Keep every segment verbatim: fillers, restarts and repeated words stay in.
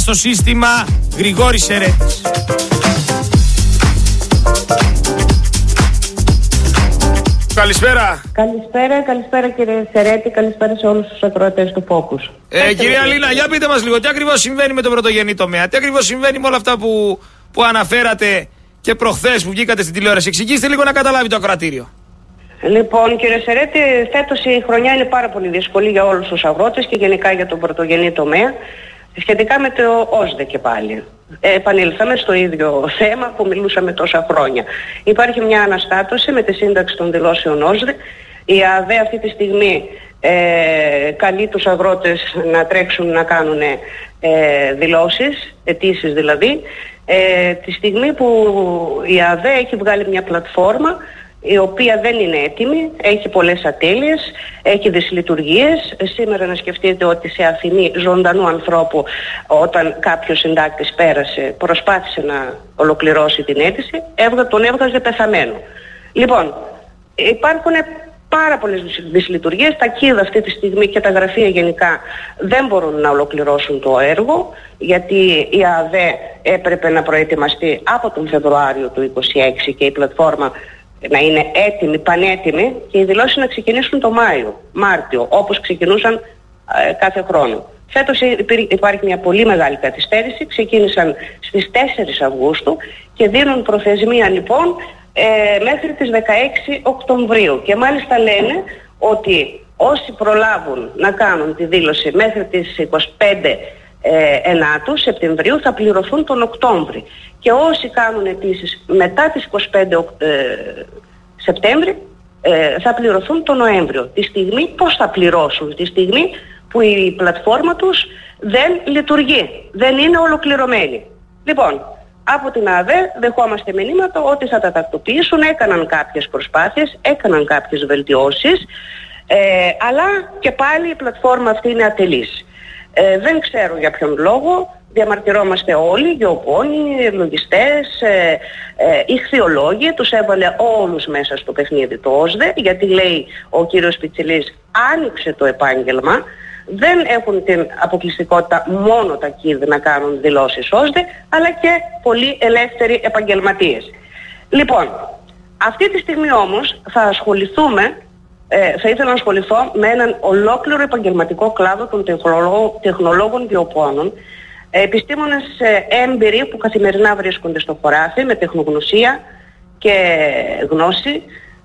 στο σύστημα. Γρηγόρης Σερέτης. Καλησπέρα. Καλησπέρα, καλησπέρα κύριε Σερέτη, καλησπέρα σε όλους τους ακροατές του Focus. Ε, κυρία Αλίνα, για πείτε μας λίγο, τι ακριβώς συμβαίνει με τον πρωτογενή τομέα, τι ακριβώς συμβαίνει με όλα αυτά που, που αναφέρατε και προχθές που βγήκατε στην τηλεόραση. Εξηγήστε λίγο να καταλάβει το ακροατήριο. Λοιπόν, κύριε Σερέτη, φέτος η χρονιά είναι πάρα πολύ δύσκολη για όλους τους αγρότες και γενικά για τον πρωτογενή τομέα. Σχετικά με το ΟΣΔΕ και πάλι. Ε, επανήλθαμε στο ίδιο θέμα που μιλούσαμε τόσα χρόνια. Υπάρχει μια αναστάτωση με τη σύνταξη των δηλώσεων ΟΣΔΕ. Η ΑΔΕ αυτή τη στιγμή ε, καλεί τους αγρότες να τρέξουν να κάνουν ε, δηλώσεις, αιτήσεις δηλαδή. Ε, τη στιγμή που η ΑΔΕ έχει βγάλει μια πλατφόρμα η οποία δεν είναι έτοιμη, έχει πολλές ατέλειες, έχει δυσλειτουργίες. Σήμερα να σκεφτείτε ότι σε αφημί ζωντανού ανθρώπου, όταν κάποιος συντάκτης πέρασε, προσπάθησε να ολοκληρώσει την αίτηση, έβγα, τον έβγαζε πεθαμένο. Λοιπόν, υπάρχουν πάρα πολλές δυσλειτουργίες. Τα κίδα αυτή τη στιγμή και τα γραφεία γενικά δεν μπορούν να ολοκληρώσουν το έργο, γιατί η ΑΔΕ έπρεπε να προετοιμαστεί από τον Φεβρουάριο του είκοσι έξι και η πλατφόρμα να είναι έτοιμοι, πανέτοιμοι και οι δηλώσεις να ξεκινήσουν το Μάιο, Μάρτιο, όπως ξεκινούσαν ε, κάθε χρόνο. Φέτος υπάρχει μια πολύ μεγάλη καθυστέρηση, ξεκίνησαν στις τέσσερις Αυγούστου και δίνουν προθεσμία λοιπόν ε, μέχρι τις δεκαέξι Οκτωβρίου και μάλιστα λένε ότι όσοι προλάβουν να κάνουν τη δήλωση μέχρι τις είκοσι πέντε ενάτου Σεπτεμβρίου θα πληρωθούν τον Οκτώβρη και όσοι κάνουν αιτήσεις μετά τις είκοσι πέντε Σεπτέμβρη ε, θα πληρωθούν τον Νοέμβριο. Τη στιγμή πώς θα πληρώσουν, τη στιγμή που η πλατφόρμα τους δεν λειτουργεί, δεν είναι ολοκληρωμένη. Λοιπόν, από την ΑΔΕ δεχόμαστε μηνύματα ότι θα τα τακτοποιήσουν, έκαναν κάποιες προσπάθειες, έκαναν κάποιες βελτιώσεις, ε, αλλά και πάλι η πλατφόρμα αυτή είναι ατελής. Ε, δεν ξέρω για ποιον λόγο, διαμαρτυρόμαστε όλοι, γεωπόνοι, λογιστές, ε, ε, ηχθειολόγοι, τους έβαλε όλους μέσα στο παιχνίδι το ΟΣΔΕ, γιατί λέει ο κύριος Πιτσιλής άνοιξε το επάγγελμα, δεν έχουν την αποκλειστικότητα μόνο τα ΚΙΔ να κάνουν δηλώσεις ΟΣΔΕ, αλλά και πολλοί ελεύθεροι επαγγελματίες. Λοιπόν, αυτή τη στιγμή όμως θα ασχοληθούμε Ε, θα ήθελα να ασχοληθώ με έναν ολόκληρο επαγγελματικό κλάδο των τεχνολόγων, τεχνολόγων γεωπόνων, ε, επιστήμονες ε, έμπειροι που καθημερινά βρίσκονται στο χωράφι με τεχνογνωσία και γνώση,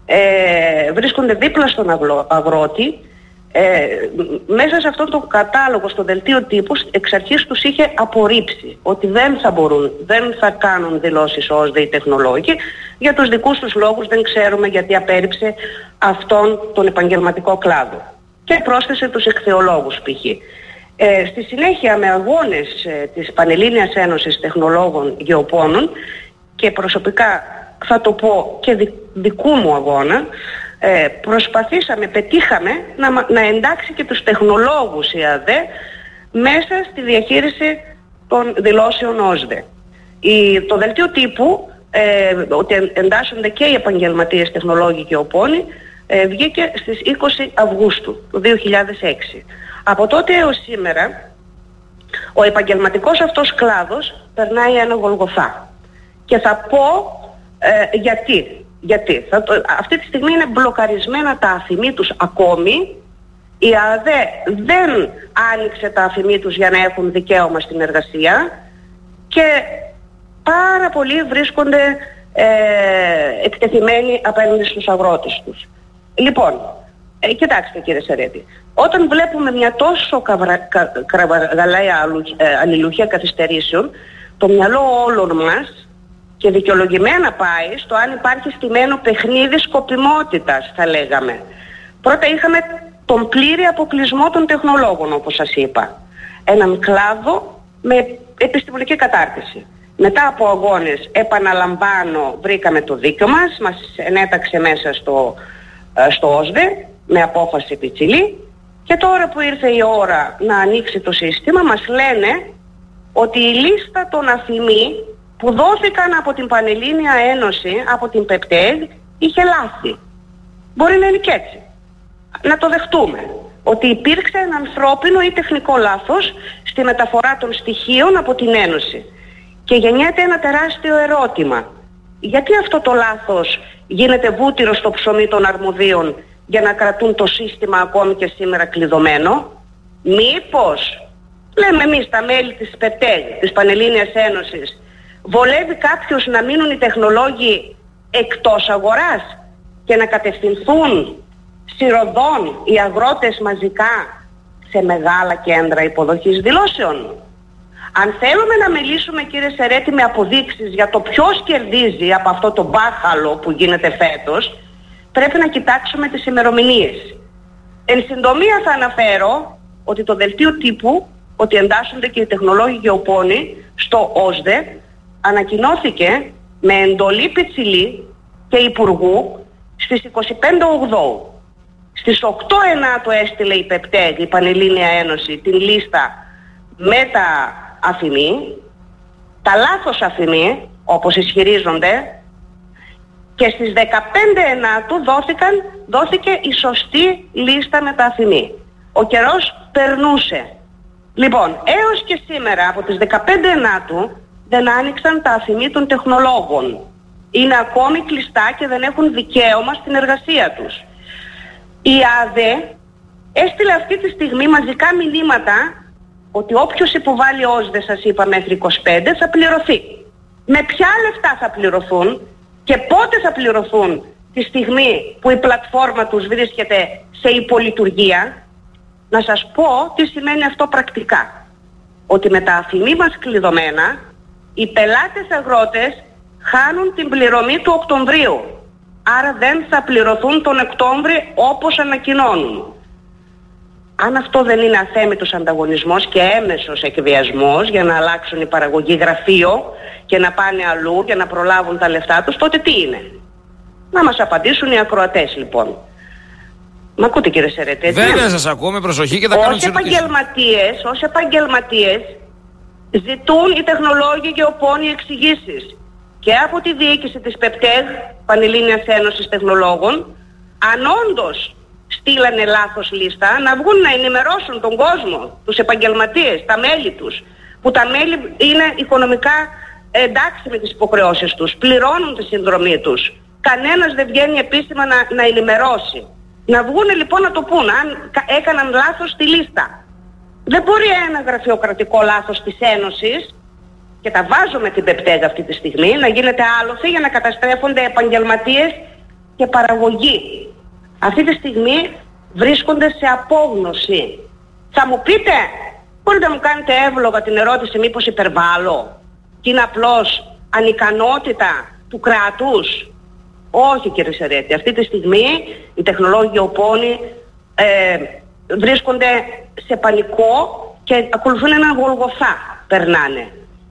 ε, βρίσκονται δίπλα στον αγλο, αγρότη. Ε, μέσα σε αυτό το κατάλογο, στο δελτίο τύπου, εξ αρχής τους είχε απορρίψει ότι δεν θα μπορούν, δεν θα κάνουν δηλώσεις ΟΣΔΕ οι τεχνολόγοι. Για τους δικούς τους λόγους δεν ξέρουμε γιατί απέρριψε αυτόν τον επαγγελματικό κλάδο. Και πρόσθεσε τους εκθεολόγους π.χ. Ε, στη συνέχεια με αγώνες ε, της Πανελλήνιας Ένωσης Τεχνολόγων Γεωπόνων και προσωπικά θα το πω και δι, δικού μου αγώνα, Ε, προσπαθήσαμε, πετύχαμε να, να εντάξει και τους τεχνολόγους η ΑΔΕ μέσα στη διαχείριση των δηλώσεων ΟΣΔΕ. Η, το δελτίο τύπου, ε, ότι εντάσσονται και οι επαγγελματίες τεχνολόγοι και οπόνοι, ε, βγήκε στις είκοσι Αυγούστου του δύο χιλιάδες έξι. Από τότε έως σήμερα, ο επαγγελματικός αυτός κλάδος περνάει ένα γολγοθά. Και θα πω ε, γιατί. Γιατί θα το, αυτή τη στιγμή είναι μπλοκαρισμένα τα αφημί τους ακόμη. Η ΑΔΕ δεν άνοιξε τα αφημί τους για να έχουν δικαίωμα στην εργασία και πάρα πολλοί βρίσκονται ε, εκτεθειμένοι απέναντι στους αγρότες τους. Λοιπόν, ε, κοιτάξτε κύριε Σερέτη, όταν βλέπουμε μια τόσο καβαγαλαία ε, αλληλουχία καθυστερήσεων, το μυαλό όλων μας και δικαιολογημένα πάει στο αν υπάρχει στημένο παιχνίδι σκοπιμότητας, θα λέγαμε. Πρώτα είχαμε τον πλήρη αποκλεισμό των τεχνολόγων, όπως σας είπα. Έναν κλάδο με επιστημονική κατάρτιση. Μετά από αγώνες, επαναλαμβάνω, βρήκαμε το δίκιο μας, μας ενέταξε μέσα στο, στο ΟΣΔΕ με απόφαση Πιτσιλή και τώρα που ήρθε η ώρα να ανοίξει το σύστημα μας λένε ότι η λίστα των αφημί που δόθηκαν από την Πανελλήνια Ένωση, από την ΠΕΠΤΕΔ, είχε λάθη. Μπορεί να είναι και έτσι. Να το δεχτούμε. ότι υπήρξε ένα ανθρώπινο ή τεχνικό λάθος στη μεταφορά των στοιχείων από την Ένωση. Και γεννιέται ένα τεράστιο ερώτημα. Γιατί αυτό το λάθος γίνεται βούτυρο στο ψωμί των αρμοδίων για να κρατούν το σύστημα ακόμη και σήμερα κλειδωμένο? Μήπως, λέμε εμείς τα μέλη της ΠΕΤΕΓ, της Πανελλήνιας Ένωσης, βολεύει κάποιους να μείνουν οι τεχνολόγοι εκτός αγοράς και να κατευθυνθούν σιροδόν οι αγρότες μαζικά σε μεγάλα κέντρα υποδοχής δηλώσεων? Αν θέλουμε να μιλήσουμε, κύριε Σερέτη, με αποδείξεις για το ποιος κερδίζει από αυτό το μπάχαλο που γίνεται φέτος, πρέπει να κοιτάξουμε τις ημερομηνίες. Εν συντομία θα αναφέρω ότι το δελτίο τύπου, ότι εντάσσονται και οι τεχνολόγοι γεωπόνοι στο ΟΣΔΕ, ανακοινώθηκε με εντολή Πιτσιλή και Υπουργού στις είκοσι πέντε Οκτώβρη. Στις οκτώ Ενάτου έστειλε η ΠΕΠΤΕΓ, η Πανελλήνια Ένωση, την λίστα με τα αφημί, τα λάθος αφημί, όπως ισχυρίζονται, και στις δεκαπέντε Ενάτου δόθηκαν, δόθηκε η σωστή λίστα με τα αφημί. Ο καιρός περνούσε. Λοιπόν, έως και σήμερα από τις δεκαπέντε Ενάτου δεν άνοιξαν τα αφημί των τεχνολόγων. Είναι ακόμη κλειστά και δεν έχουν δικαίωμα στην εργασία τους. Η ΑΔΕ έστειλε αυτή τη στιγμή μαζικά μηνύματα ότι όποιος υποβάλει ΟΣΔΕ, σας είπα, μέχρι είκοσι πέντε θα πληρωθεί. Με ποια λεφτά θα πληρωθούν και πότε θα πληρωθούν τη στιγμή που η πλατφόρμα τους βρίσκεται σε υπολειτουργία? Να σας πω τι σημαίνει αυτό πρακτικά. Ότι με τα αφημί μας κλειδωμένα, οι πελάτες αγρότες χάνουν την πληρωμή του Οκτωβρίου. Άρα δεν θα πληρωθούν τον Οκτώβρη όπως ανακοινώνουν. Αν αυτό δεν είναι αθέμητος ανταγωνισμός και έμεσος εκβιασμός για να αλλάξουν η παραγωγή γραφείο και να πάνε αλλού και να προλάβουν τα λεφτά τους, τότε τι είναι? Να μας απαντήσουν οι ακροατές λοιπόν. Μ' ακούτε, κύριε Σερέτη? Βέβαια σας ακούω με προσοχή και θα κάνω τις ερωτήσεις. Επαγγελματίες, ως επαγγελματίες ζητούν οι τεχνολόγοι γεωπόνοι εξηγήσεις και από τη διοίκηση της ΠΕΠΤΕΓ, Πανελλήνιας Ένωσης Τεχνολόγων, αν όντως στείλανε λάθος λίστα, να βγουν να ενημερώσουν τον κόσμο, τους επαγγελματίες, τα μέλη τους, που τα μέλη είναι οικονομικά εντάξει με τις υποχρεώσεις τους, πληρώνουν τη συνδρομή τους. Κανένας δεν βγαίνει επίσημα να, να ενημερώσει. Να βγουν λοιπόν να το πούν αν έκαναν λάθος στη λίστα. Δεν μπορεί ένα γραφειοκρατικό λάθος της Ένωσης, και τα βάζω με την ΠΕΠΤΕΓ αυτή τη στιγμή, να γίνεται άλοθη για να καταστρέφονται επαγγελματίες και παραγωγή. Αυτή τη στιγμή βρίσκονται σε απόγνωση. Θα μου πείτε, μπορείτε να μου κάνετε εύλογα την ερώτηση μήπως υπερβάλλω και είναι απλώς ανικανότητα του κράτους? Όχι, κύριε Σερέτη, αυτή τη στιγμή οι τεχνολόγοι γεωπόνοι ε, βρίσκονται σε πανικό και ακολουθούν έναν γολγοθά, περνάνε.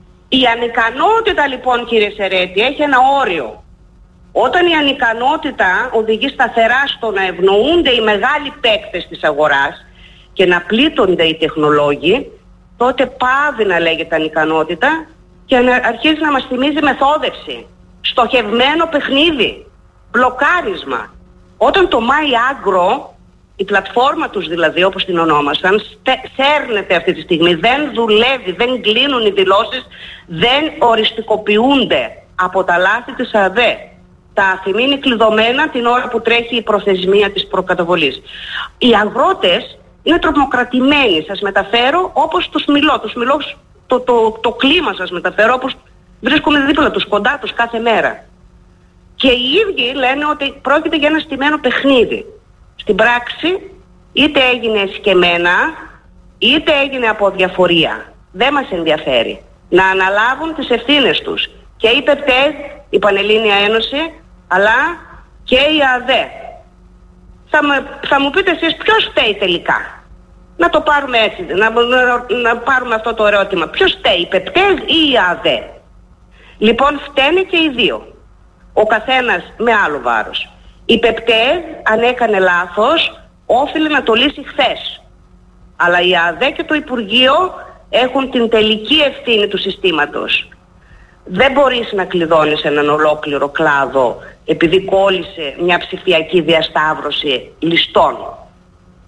Η ανικανότητα λοιπόν, κύριε Σερέτη, έχει ένα όριο. Όταν η ανικανότητα οδηγεί σταθερά στο να ευνοούνται οι μεγάλοι παίκτες της αγοράς και να πλήττονται οι τεχνολόγοι, τότε πάβει να λέγεται ανικανότητα και να αρχίζει να μας θυμίζει μεθόδευση, στοχευμένο παιχνίδι, μπλοκάρισμα. Όταν το MyAgro, η πλατφόρμα τους δηλαδή όπως την ονόμασαν, σέρνεται αυτή τη στιγμή, δεν δουλεύει, δεν κλείνουν οι δηλώσεις, δεν οριστικοποιούνται από τα λάθη της ΑΔΕ. Τα αφημί είναι κλειδωμένα την ώρα που τρέχει η προθεσμία της προκαταβολής. Οι αγρότες είναι τρομοκρατημένοι, σας μεταφέρω όπως τους μιλώ, τους μιλώ το, το, το κλίμα σας μεταφέρω όπως βρίσκομαι δίπλα τους, κοντά τους κάθε μέρα. Και οι ίδιοι λένε ότι πρόκειται για ένα στημένο παιχνίδι. Στην πράξη είτε έγινε εσκεμμένα είτε έγινε από διαφορία. Δεν μας ενδιαφέρει. Να αναλάβουν τις ευθύνες τους. Και η ΠΕΠΤΕΓ, η Πανελλήνια Ένωση, αλλά και η ΑΔΕ. Θα μου, θα μου πείτε εσείς ποιος φταίει τελικά? Να το πάρουμε έτσι, να, να, να πάρουμε αυτό το ερώτημα. Ποιος φταίει, η ΠΕΠΤΕΓ ή η ΑΔΕ? Λοιπόν, φταίνε και οι δύο. Ο καθένας με άλλο βάρος. Η ΠΕΠΤΕΓ, αν έκανε λάθος, όφιλε να το λύσει χθες. Αλλά η ΑΔΕ και το Υπουργείο έχουν την τελική ευθύνη του συστήματος. Δεν μπορείς να κλειδώνεις έναν ολόκληρο κλάδο επειδή κόλλησε μια ψηφιακή διασταύρωση ληστών.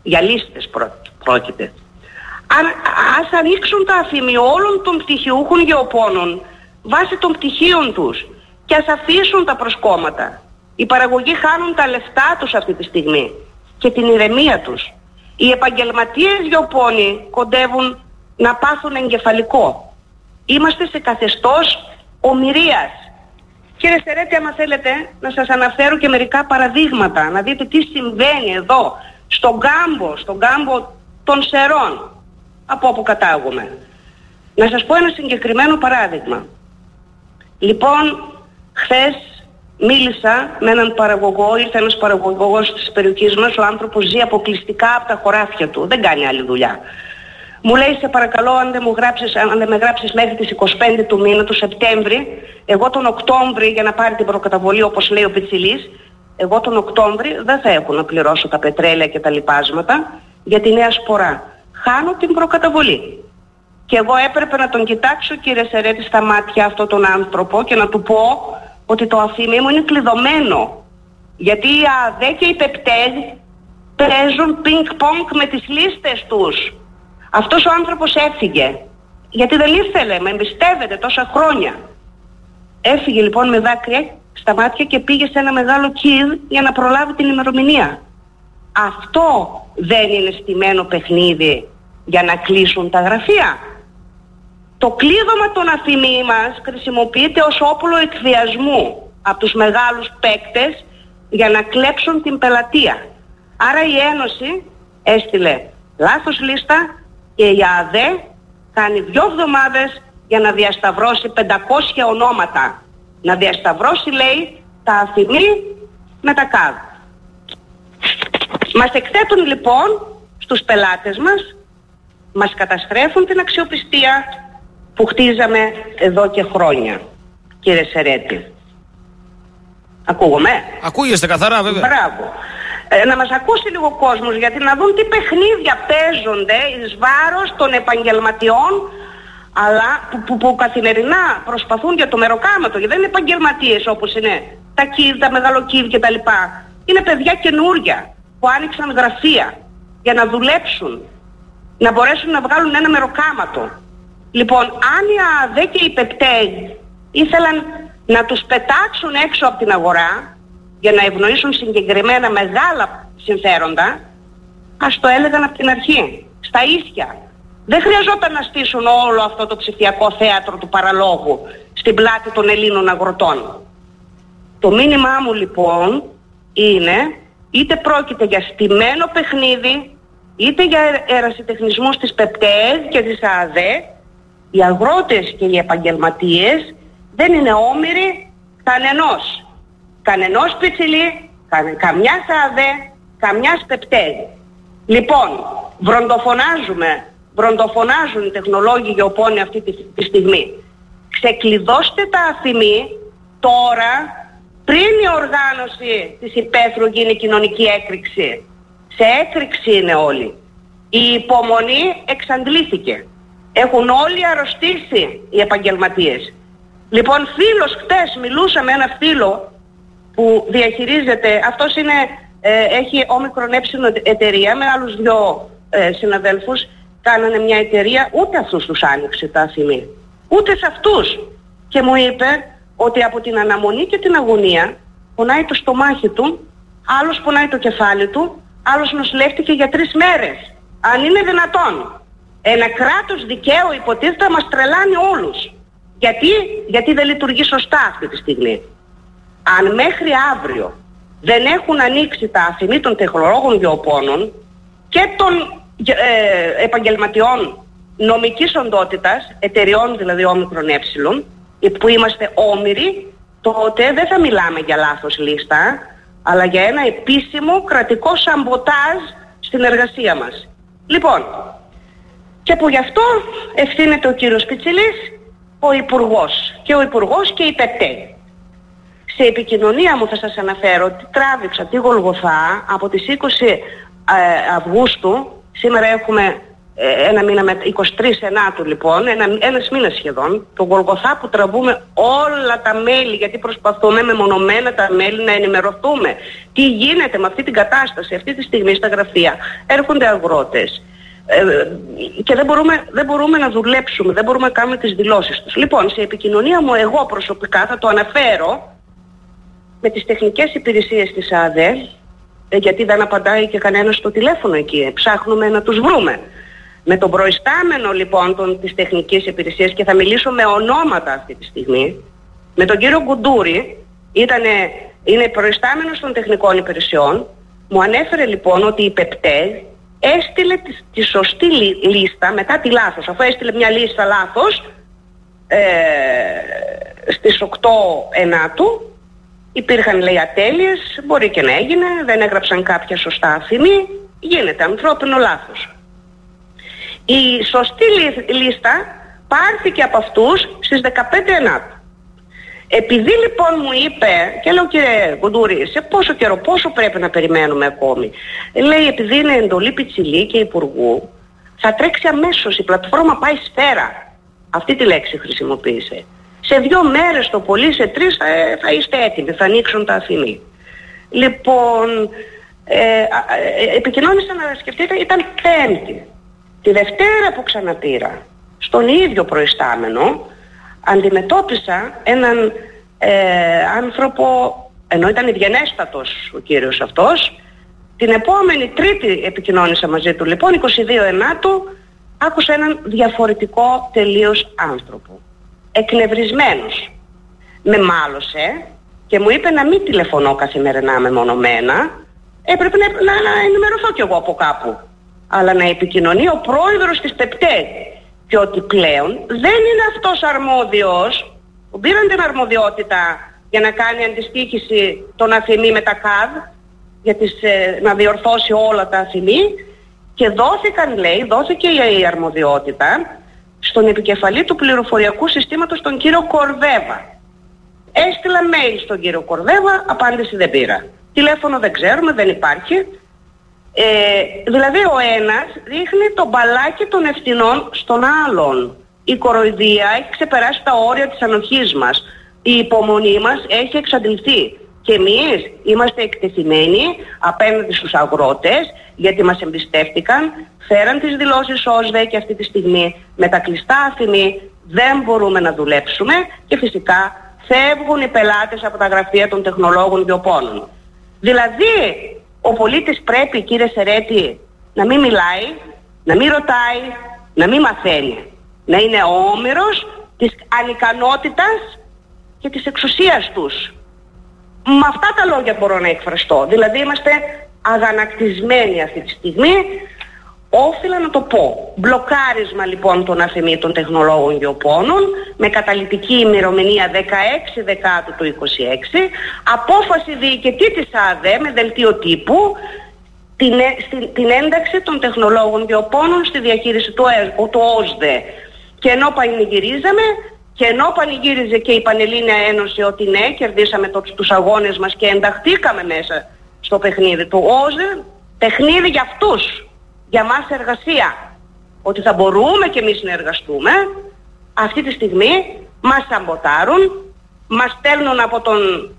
Για λίστες πρό, πρόκειται. Αν, ας ανοίξουν τα αφημί όλων των πτυχιούχων γεωπόνων βάσει των πτυχίων τους και ας αφήσουν τα προσκόμματα. Οι παραγωγοί χάνουν τα λεφτά τους αυτή τη στιγμή και την ηρεμία τους. Οι επαγγελματίες γεωπόνοι κοντεύουν να πάθουν εγκεφαλικό. Είμαστε σε καθεστώς ομηρίας. Κύριε Στερέτη, άμα θέλετε να σας αναφέρω και μερικά παραδείγματα, να δείτε τι συμβαίνει εδώ, στον κάμπο, στον κάμπο των Σερών, από όπου κατάγομαι. Να σας πω ένα συγκεκριμένο παράδειγμα. Λοιπόν, χθες μίλησα με έναν παραγωγό, ήρθε ένας παραγωγός της περιοχής μας, ο άνθρωπος ζει αποκλειστικά από τα χωράφια του, δεν κάνει άλλη δουλειά. Μου λέει, σε παρακαλώ, αν δεν, μου γράψεις, αν δεν με γράψεις μέχρι τις είκοσι πέντε του μήνα, του Σεπτέμβρη, εγώ τον Οκτώβρη, για να πάρει την προκαταβολή όπως λέει ο Πιτσιλής, εγώ τον Οκτώβρη δεν θα έχω να πληρώσω τα πετρέλαια και τα λιπάσματα για τη νέα σπορά. Χάνω την προκαταβολή. Και εγώ έπρεπε να τον κοιτάξω, κύριε Σερέτη, στα μάτια αυτόν τον άνθρωπο και να του πω ότι το αφημί μου είναι κλειδωμένο. Γιατί οι ΑΔΕ και οι ΠΕΠΤΕΔ παίζουν πινκ-πονκ με τις λίστες τους. Αυτός ο άνθρωπος έφυγε. Γιατί δεν ήθελε, με εμπιστεύεται τόσα χρόνια. Έφυγε λοιπόν με δάκρυα στα μάτια και πήγε σε ένα μεγάλο κιρ για να προλάβει την ημερομηνία. Αυτό δεν είναι στημένο παιχνίδι για να κλείσουν τα γραφεία. Το κλείδωμα των αφημί μας χρησιμοποιείται ως όπλο εκβιασμού από τους μεγάλους παίκτες για να κλέψουν την πελατεία. Άρα η Ένωση έστειλε λάθος λίστα και η ΑΔΕ κάνει δύο εβδομάδες για να διασταυρώσει πεντακόσια ονόματα. Να διασταυρώσει, λέει, τα αφημί με τα ΚΑΔ. Μας εκθέτουν λοιπόν στους πελάτες μας, μας καταστρέφουν την αξιοπιστία που χτίζαμε εδώ και χρόνια, κύριε Σερέτη. Ακούγομαι? Ακούγεστε καθαρά, βέβαια. Μπράβο. Ε, να μας ακούσει λίγο ο κόσμος, γιατί να δουν τι παιχνίδια παίζονται εις βάρος των επαγγελματιών, αλλά που, που, που καθημερινά προσπαθούν για το μεροκάματο, γιατί δεν είναι επαγγελματίες όπως είναι τα κιβ, τα μεγαλοκιβ και τα λοιπά. Είναι παιδιά καινούρια που άνοιξαν γραφεία για να δουλέψουν, να μπορέσουν να βγάλουν ένα μεροκάματο. Λοιπόν, αν οι ΑΔΕ και οι ΠΕΠΤΕΔ ήθελαν να τους πετάξουν έξω από την αγορά για να ευνοήσουν συγκεκριμένα μεγάλα συμφέροντα, ας το έλεγαν από την αρχή, στα ίσια. Δεν χρειαζόταν να στήσουν όλο αυτό το ψηφιακό θέατρο του παραλόγου στην πλάτη των Ελλήνων αγροτών. Το μήνυμά μου λοιπόν είναι, είτε πρόκειται για στημένο παιχνίδι, είτε για ερασιτεχνισμούς της ΠΕΠΤΕΔ και της ΑΔΕ, οι αγρότες και οι επαγγελματίες δεν είναι όμοιροι κανενός. Κανενός Πιτσιλή, κα, καμιάς ΑΔΕ, καμιάς ΠΕΠΤΕΔ. Λοιπόν, βροντοφωνάζουμε, βροντοφωνάζουν οι τεχνολόγοι γεωπόνοι αυτή τη, τη στιγμή. Ξεκλειδώστε τα αφημί τώρα, πριν η οργάνωση της υπαίθρου γίνει κοινωνική έκρηξη. Σε έκρηξη είναι όλοι. Η υπομονή εξαντλήθηκε. Έχουν όλοι αρρωστήσει οι επαγγελματίες. Λοιπόν, φίλος χτες μιλούσα με ένα φίλο που διαχειρίζεται, αυτός είναι, ε, έχει όμικρον έψινο εταιρεία με άλλους δυο ε, συναδέλφους, κάνανε μια εταιρεία, ούτε αυτούς τους άνοιξε τα αφημί. Ούτε σε αυτούς. Και μου είπε ότι από την αναμονή και την αγωνία πονάει το στομάχι του, άλλος πονάει το κεφάλι του, άλλος νοσηλεύτηκε για τρεις μέρες. Αν είναι δυνατόν. Ένα κράτος δικαίου υποτίθεται μας τρελάνει όλους. Γιατί? Γιατί δεν λειτουργεί σωστά αυτή τη στιγμή. Αν μέχρι αύριο δεν έχουν ανοίξει τα αφημί των τεχνολόγων γεωπόνων και των ε, επαγγελματιών νομικής οντότητας, εταιριών δηλαδή όμικρον έψιλον, που είμαστε όμοιροι, τότε δεν θα μιλάμε για λάθος λίστα, αλλά για ένα επίσημο κρατικό σαμποτάζ στην εργασία μας. Λοιπόν, και που γι' αυτό ευθύνεται ο κύριος Πιτσιλής, ο Υπουργός, και ο Υπουργός και η ΠΕΠΤΕΔ. Σε επικοινωνία μου θα σας αναφέρω ότι τράβηξα τη Γολγοθά από τις είκοσι Αυγούστου, σήμερα έχουμε ένα μήνα με είκοσι τρεις ενάτου λοιπόν, ένα, ένας μήνας σχεδόν, το Γολγοθά που τραβούμε όλα τα μέλη, γιατί προσπαθούμε μεμονωμένα τα μέλη να ενημερωθούμε. Τι γίνεται με αυτή την κατάσταση, αυτή τη στιγμή στα γραφεία. Έρχονται αγρότες ε, και δεν μπορούμε, δεν μπορούμε να δουλέψουμε, δεν μπορούμε να κάνουμε τις δηλώσεις τους. Λοιπόν, σε επικοινωνία μου εγώ προσωπικά θα το αναφέρω με τις τεχνικές υπηρεσίες της ΑΔΕ, γιατί δεν απαντάει και κανένας στο τηλέφωνο εκεί, ψάχνουμε να τους βρούμε. Με τον προϊστάμενο λοιπόν των, της τεχνικής υπηρεσίας, και θα μιλήσω με ονόματα αυτή τη στιγμή, με τον κύριο Γκουντούρη, ήτανε, είναι προϊστάμενος των τεχνικών υπηρεσιών, μου ανέφερε λοιπόν ότι η ΠΕΠΤΕΔ έστειλε τη, τη σωστή λί, λίστα μετά τη λάθος, αφού έστειλε μια λίστα λάθος ε, στις οκτώ ενάτου. Υπήρχαν λέει ατέλειες, μπορεί και να έγινε, δεν έγραψαν κάποια σωστά αφημί, γίνεται ανθρώπινο λάθος. Η σωστή λίστα πάρθηκε από αυτούς στις δεκαπέντε ενάτου. Επειδή λοιπόν μου είπε, και λέω κύριε Γκουντούρη, σε πόσο καιρό, πόσο πρέπει να περιμένουμε ακόμη. Λέει επειδή είναι εντολή Πιτσιλή και Υπουργού, θα τρέξει αμέσως, η πλατφόρμα πάει σφαίρα. Αυτή τη λέξη χρησιμοποίησε. Σε δύο μέρες το πολύ, σε τρεις θα, θα είστε έτοιμοι, θα ανοίξουν τα αφημί. Λοιπόν, ε, ε, επικοινώνησα να σκεφτείτε, ήταν Πέμπτη. Τη Δευτέρα που ξαναπήρα, στον ίδιο προϊστάμενο, αντιμετώπισα έναν ε, άνθρωπο, ενώ ήταν ευγενέστατος ο κύριος αυτός. Την επόμενη Τρίτη επικοινώνησα μαζί του, λοιπόν, είκοσι δύο ενάτου, άκουσα έναν διαφορετικό τελείως άνθρωπο. Εκνευρισμένος. Με μάλωσε και μου είπε να μην τηλεφωνώ καθημερινά μεμονωμένα. Έπρεπε να, να, να ενημερωθώ κι εγώ από κάπου. Αλλά να επικοινωνεί ο πρόεδρος της ΠΕΠΤΕΔ. Και ότι πλέον δεν είναι αυτός αρμόδιος, που πήραν την αρμοδιότητα για να κάνει αντιστοίχηση των αφημί με τα ΚΑΔ, για τις, ε, να διορθώσει όλα τα αφημί, και δόθηκαν, λέει, δόθηκε η αρμοδιότητα στον επικεφαλή του πληροφοριακού συστήματος, τον κύριο Κορδέβα. Έστειλα mail στον κύριο Κορδέβα, απάντηση δεν πήρα. Τηλέφωνο δεν ξέρουμε, δεν υπάρχει. Ε, δηλαδή ο ένας ρίχνει το μπαλάκι των ευθυνών στον άλλον. Η κοροϊδία έχει ξεπεράσει τα όρια της ανοχής μας. Η υπομονή μας έχει εξαντληθεί. Και εμείς είμαστε εκτεθειμένοι απέναντι στους αγρότες, γιατί μας εμπιστεύτηκαν, φέραν τις δηλώσεις ΟΣΔΕ και αυτή τη στιγμή με τα κλειστά αφημί δεν μπορούμε να δουλέψουμε και φυσικά φεύγουν οι πελάτες από τα γραφεία των τεχνολόγων βιοπόνων. Δηλαδή ο πολίτης πρέπει, κύριε Σερέτη, να μην μιλάει, να μην ρωτάει, να μην μαθαίνει. Να είναι όμηρος της ανικανότητας και της εξουσίας τους. Με αυτά τα λόγια μπορώ να εκφραστώ. Δηλαδή είμαστε αγανακτισμένοι αυτή τη στιγμή. Όφιλα να το πω. Μπλοκάρισμα λοιπόν των αφημί των τεχνολόγων γεωπόνων με καταλυτική ημερομηνία δεκαέξι Δεκάτου του είκοσι έξι. Απόφαση διοικητή της ΑΔΕ με δελτίο τύπου την, στην, την ένταξη των τεχνολόγων γεωπόνων στη διαχείριση του, του ΟΣΔΕ. Και ενώ πανηγυρίζαμε, και ενώ πανηγύριζε και η Πανελλήνια Ένωση ότι ναι, κερδίσαμε το, τους αγώνες μας και ενταχθήκαμε μέσα στο παιχνίδι του ΟΣΔΕ, παιχνίδι για αυτούς, για μας εργασία, ότι θα μπορούμε και εμείς να εργαστούμε, αυτή τη στιγμή μας σαμποτάρουν, μας στέλνουν από τον,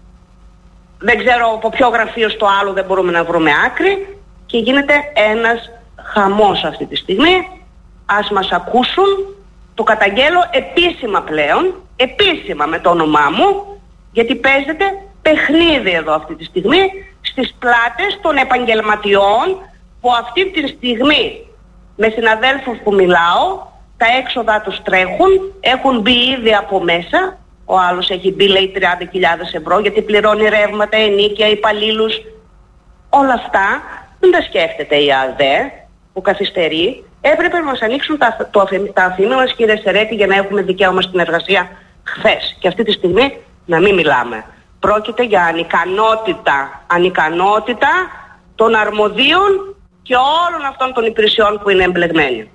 δεν ξέρω από ποιο γραφείο στο άλλο, δεν μπορούμε να βρούμε άκρη, και γίνεται ένας χαμός αυτή τη στιγμή. Ας μας ακούσουν. Το καταγγέλω επίσημα πλέον, επίσημα με το όνομά μου, γιατί παίζεται παιχνίδι εδώ αυτή τη στιγμή στις πλάτες των επαγγελματιών που αυτή τη στιγμή με συναδέλφους που μιλάω, τα έξοδα τους τρέχουν, έχουν μπει ήδη από μέσα, ο άλλος έχει μπει λέει τριάντα χιλιάδες ευρώ γιατί πληρώνει ρεύματα, ενίκια, υπαλλήλους. Όλα αυτά δεν τα σκέφτεται η ΑΔΕ που καθυστερεί. Έπρεπε να μας ανοίξουν τα, το, τα αφημί μας, κύριε Σερέτη, για να έχουμε δικαίωμα στην εργασία χθες. Και αυτή τη στιγμή να μην μιλάμε. Πρόκειται για ανικανότητα, ανικανότητα των αρμοδίων και όλων αυτών των υπηρεσιών που είναι εμπλεγμένοι.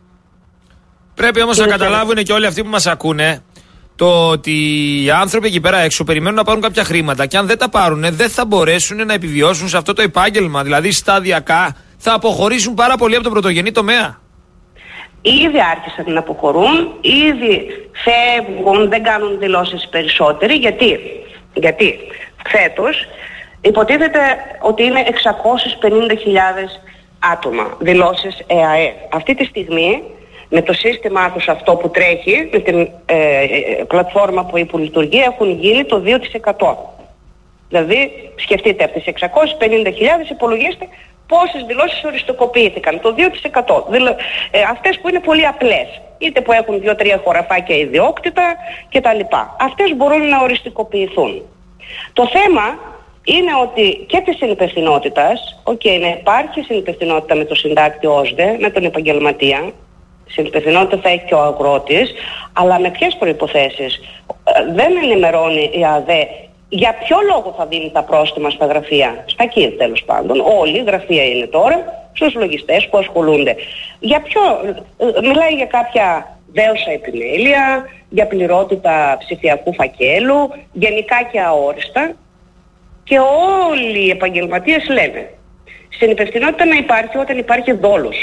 Πρέπει όμως να καταλάβουν και όλοι αυτοί που μας ακούνε το ότι οι άνθρωποι εκεί πέρα έξω περιμένουν να πάρουν κάποια χρήματα και αν δεν τα πάρουν δεν θα μπορέσουν να επιβιώσουν σε αυτό το επάγγελμα. Δηλαδή σταδιακά θα αποχωρήσουν πάρα πολύ από τον πρωτογενή τομέα. ήδη άρχισαν να αποχωρούν, ήδη φεύγουν, δεν κάνουν δηλώσεις περισσότεροι. Γιατί, Γιατί φέτος υποτίθεται ότι είναι εξακόσιες πενήντα χιλιάδες άτομα δηλώσεις ΕΑΕ. Αυτή τη στιγμή με το σύστημά τους αυτό που τρέχει, με την ε, πλατφόρμα που υπολειτουργεί, έχουν γίνει το δύο τοις εκατό. Δηλαδή σκεφτείτε από τις εξακόσιες πενήντα χιλιάδες υπολογίστε πόσες δηλώσεις οριστικοποιήθηκαν. Το δύο τοις εκατό. Δηλαδή, ε, αυτές που είναι πολύ απλές, είτε που έχουν δύο-τρία χωραφάκια ιδιόκτητα κτλ. Αυτές μπορούν να οριστικοποιηθούν. Το θέμα είναι ότι και της συνυπευθυνότητας, οκ, okay, να υπάρχει συνυπευθυνότητα με το συντάκτη ΟΣΔΕ, με τον επαγγελματία, συνυπευθυνότητα θα έχει και ο αγρότης, αλλά με ποιες προϋποθέσεις? Δεν ενημερώνει η ΑΔΕ για ποιο λόγο θα δίνει τα πρόστιμα στα γραφεία, στα ΚΙΔ τέλος πάντων, όλη η γραφεία είναι τώρα, στους λογιστές που ασχολούνται. Για ποιο, μιλάει για κάποια δέουσα επιμέλεια, για πληρότητα ψηφιακού φακέλου, γενικά και αόριστα. Και όλοι οι επαγγελματίες λένε, συνυπευθυνότητα να υπάρχει όταν υπάρχει δόλος.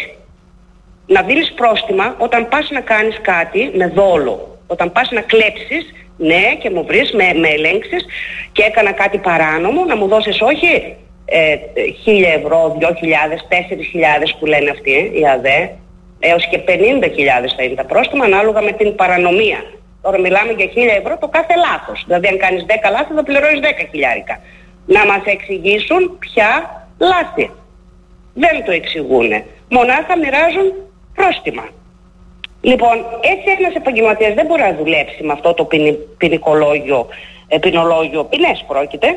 Να δίνεις πρόστιμα όταν πας να κάνεις κάτι με δόλο. Όταν πας να κλέψεις, ναι, και μου βρεις, με, με ελέγξεις και έκανα κάτι παράνομο, να μου δώσεις όχι ε, χίλια ευρώ, δυο χιλιάδες, τέσσερις χιλιάδες που λένε αυτοί, οι ΑΔΕ, έως και πενήντα χιλιάδες θα είναι τα πρόστιμα ανάλογα με την παρανομία. Τώρα μιλάμε για χίλια ευρώ το κάθε λάθος. Δηλαδή αν κάνεις δέκα λάθη θα πληρώνεις δέκα χιλιάρικα. Να μας εξηγήσουν ποια λάθη. Δεν το εξηγούνε. Μονάχα μοιράζουν πρόστιμα. Λοιπόν, έτσι ένας επαγγελματίας δεν μπορεί να δουλέψει με αυτό το ποινικολόγιο, ποινολόγιο, ποινές πρόκειται.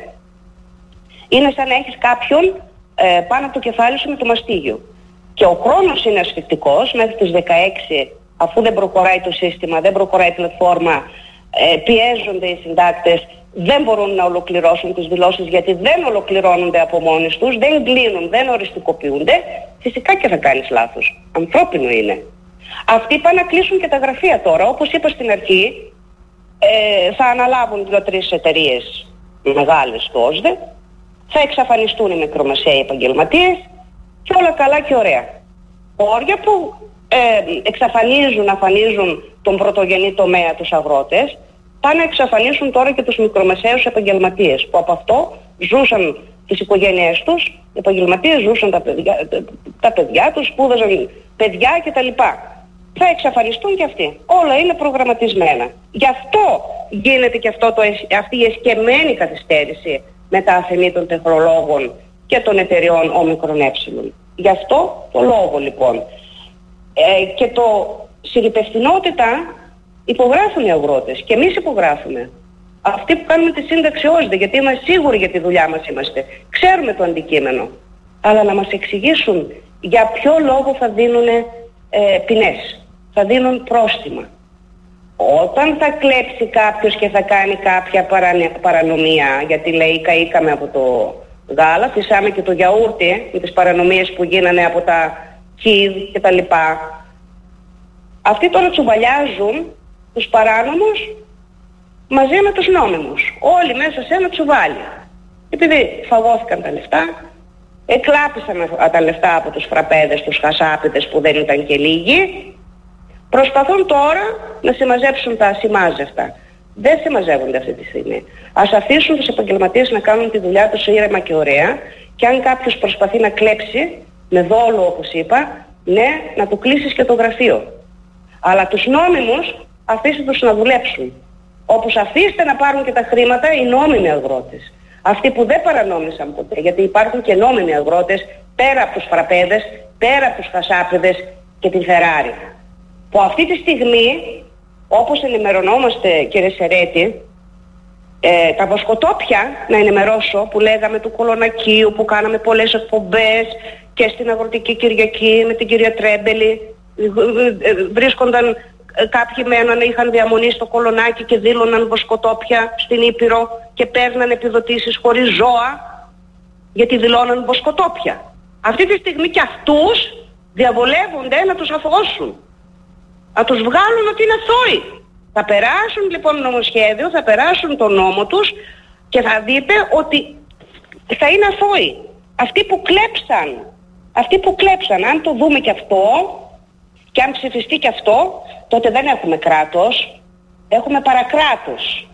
Είναι σαν να έχεις κάποιον ε, πάνω από το κεφάλι σου με το μαστίγιο. Και ο χρόνος είναι ασφικτικός μέχρι τις δεκαέξι, αφού δεν προχωράει το σύστημα, δεν προχωράει η πλατφόρμα, ε, πιέζονται οι συντάκτες, δεν μπορούν να ολοκληρώσουν τις δηλώσεις γιατί δεν ολοκληρώνονται από μόνοι τους, δεν κλείνουν, δεν οριστικοποιούνται, φυσικά και θα κάνεις λάθος. Ανθρώπινο είναι. Αυτοί πάνε να κλείσουν και τα γραφεία τώρα. Όπως είπα στην αρχή, ε, θα αναλάβουν δύο-τρεις εταιρείες μεγάλες στο ΟΣΔΕ, θα εξαφανιστούν οι μικρομεσαίοι επαγγελματίες και όλα καλά και ωραία. Όρια που ε, εξαφανίζουν, αφανίζουν τον πρωτογενή τομέα τους αγρότες, πάνε να εξαφανίσουν τώρα και τους μικρομεσαίους επαγγελματίες που από αυτό ζούσαν τις οικογένειές τους, οι επαγγελματίες ζούσαν τα παιδιά, τα παιδιά τους, σπούδαζαν παιδιά κτλ. Θα εξαφανιστούν και αυτοί. Όλα είναι προγραμματισμένα. Γι' αυτό γίνεται και αυτό το, αυτή η εσκεμμένη καθυστέρηση με τα αφενή των τεχνολόγων και των εταιριών όμικρον ε. Γι' αυτό το λόγο λοιπόν. Ε, και το συνυπευθυνότητα υπογράφουν οι αγρότες και εμείς υπογράφουμε. Αυτοί που κάνουμε τη σύνταξη ΟΣΔΕ, γιατί είμαστε σίγουροι για τη δουλειά μας είμαστε. Ξέρουμε το αντικείμενο. Αλλά να μας εξηγήσουν για ποιο λόγο θα δίνουν ε, ποινές. Θα δίνουν πρόστιμα. Όταν θα κλέψει κάποιος και θα κάνει κάποια παρανε, παρανομία, γιατί λέει καήκαμε από το γάλα, φυσάμε και το γιαούρτι με τις παρανομίες που γίνανε από τα ΚΙΔ και τα λοιπά. Αυτοί τώρα τσουβαλιάζουν τους παράνομους μαζί με τους νόμιμους. Όλοι μέσα σε ένα τσουβάλι. Επειδή φαγώθηκαν τα λεφτά, εκλάπησαν τα λεφτά από τους φραπέδες, τους χασάπιδες που δεν ήταν και λίγοι, προσπαθούν τώρα να συμμαζέψουν τα ασημάζευτα. Δεν συμμαζεύονται αυτή τη στιγμή. Ας αφήσουν τους επαγγελματίες να κάνουν τη δουλειά τους ήρεμα και ωραία και αν κάποιος προσπαθεί να κλέψει, με δόλο όπως είπα, ναι, να του κλείσεις και το γραφείο. Αλλά τους νόμιμους αφήστε τους να δουλέψουν. Όπως αφήστε να πάρουν και τα χρήματα οι νόμιμοι αγρότες. Αυτοί που δεν παρανόμησαν ποτέ, γιατί υπάρχουν και νόμιμοι αγρότες πέρα από τους φραπέδες, πέρα από τους χασάπιδες και την Φεράρι. Που αυτή τη στιγμή, όπως ενημερωνόμαστε κύριε Σερέτη, ε, τα βοσκοτόπια, να ενημερώσω, που λέγαμε του Κολονακίου, που κάναμε πολλές εκπομπές και στην Αγροτική Κυριακή με την κυρία Τρέμπελη, βρίσκονταν κάποιοι μένανε, είχαν διαμονή στο Κολονάκι και δήλωναν βοσκοτόπια στην Ήπειρο και παίρναν επιδοτήσεις χωρίς ζώα γιατί δηλώναν βοσκοτόπια. Αυτή τη στιγμή και αυτούς διαβολεύονται να τους αφώσουν. Να τους βγάλουν ότι είναι αθώοι. Θα περάσουν λοιπόν νομοσχέδιο, θα περάσουν τον νόμο τους και θα δείτε ότι θα είναι αθώοι. Αυτοί που κλέψαν, αυτοί που κλέψαν, αν το δούμε και αυτό, Και αν ψηφιστεί και αυτό, τότε δεν έχουμε κράτος, έχουμε παρακράτος.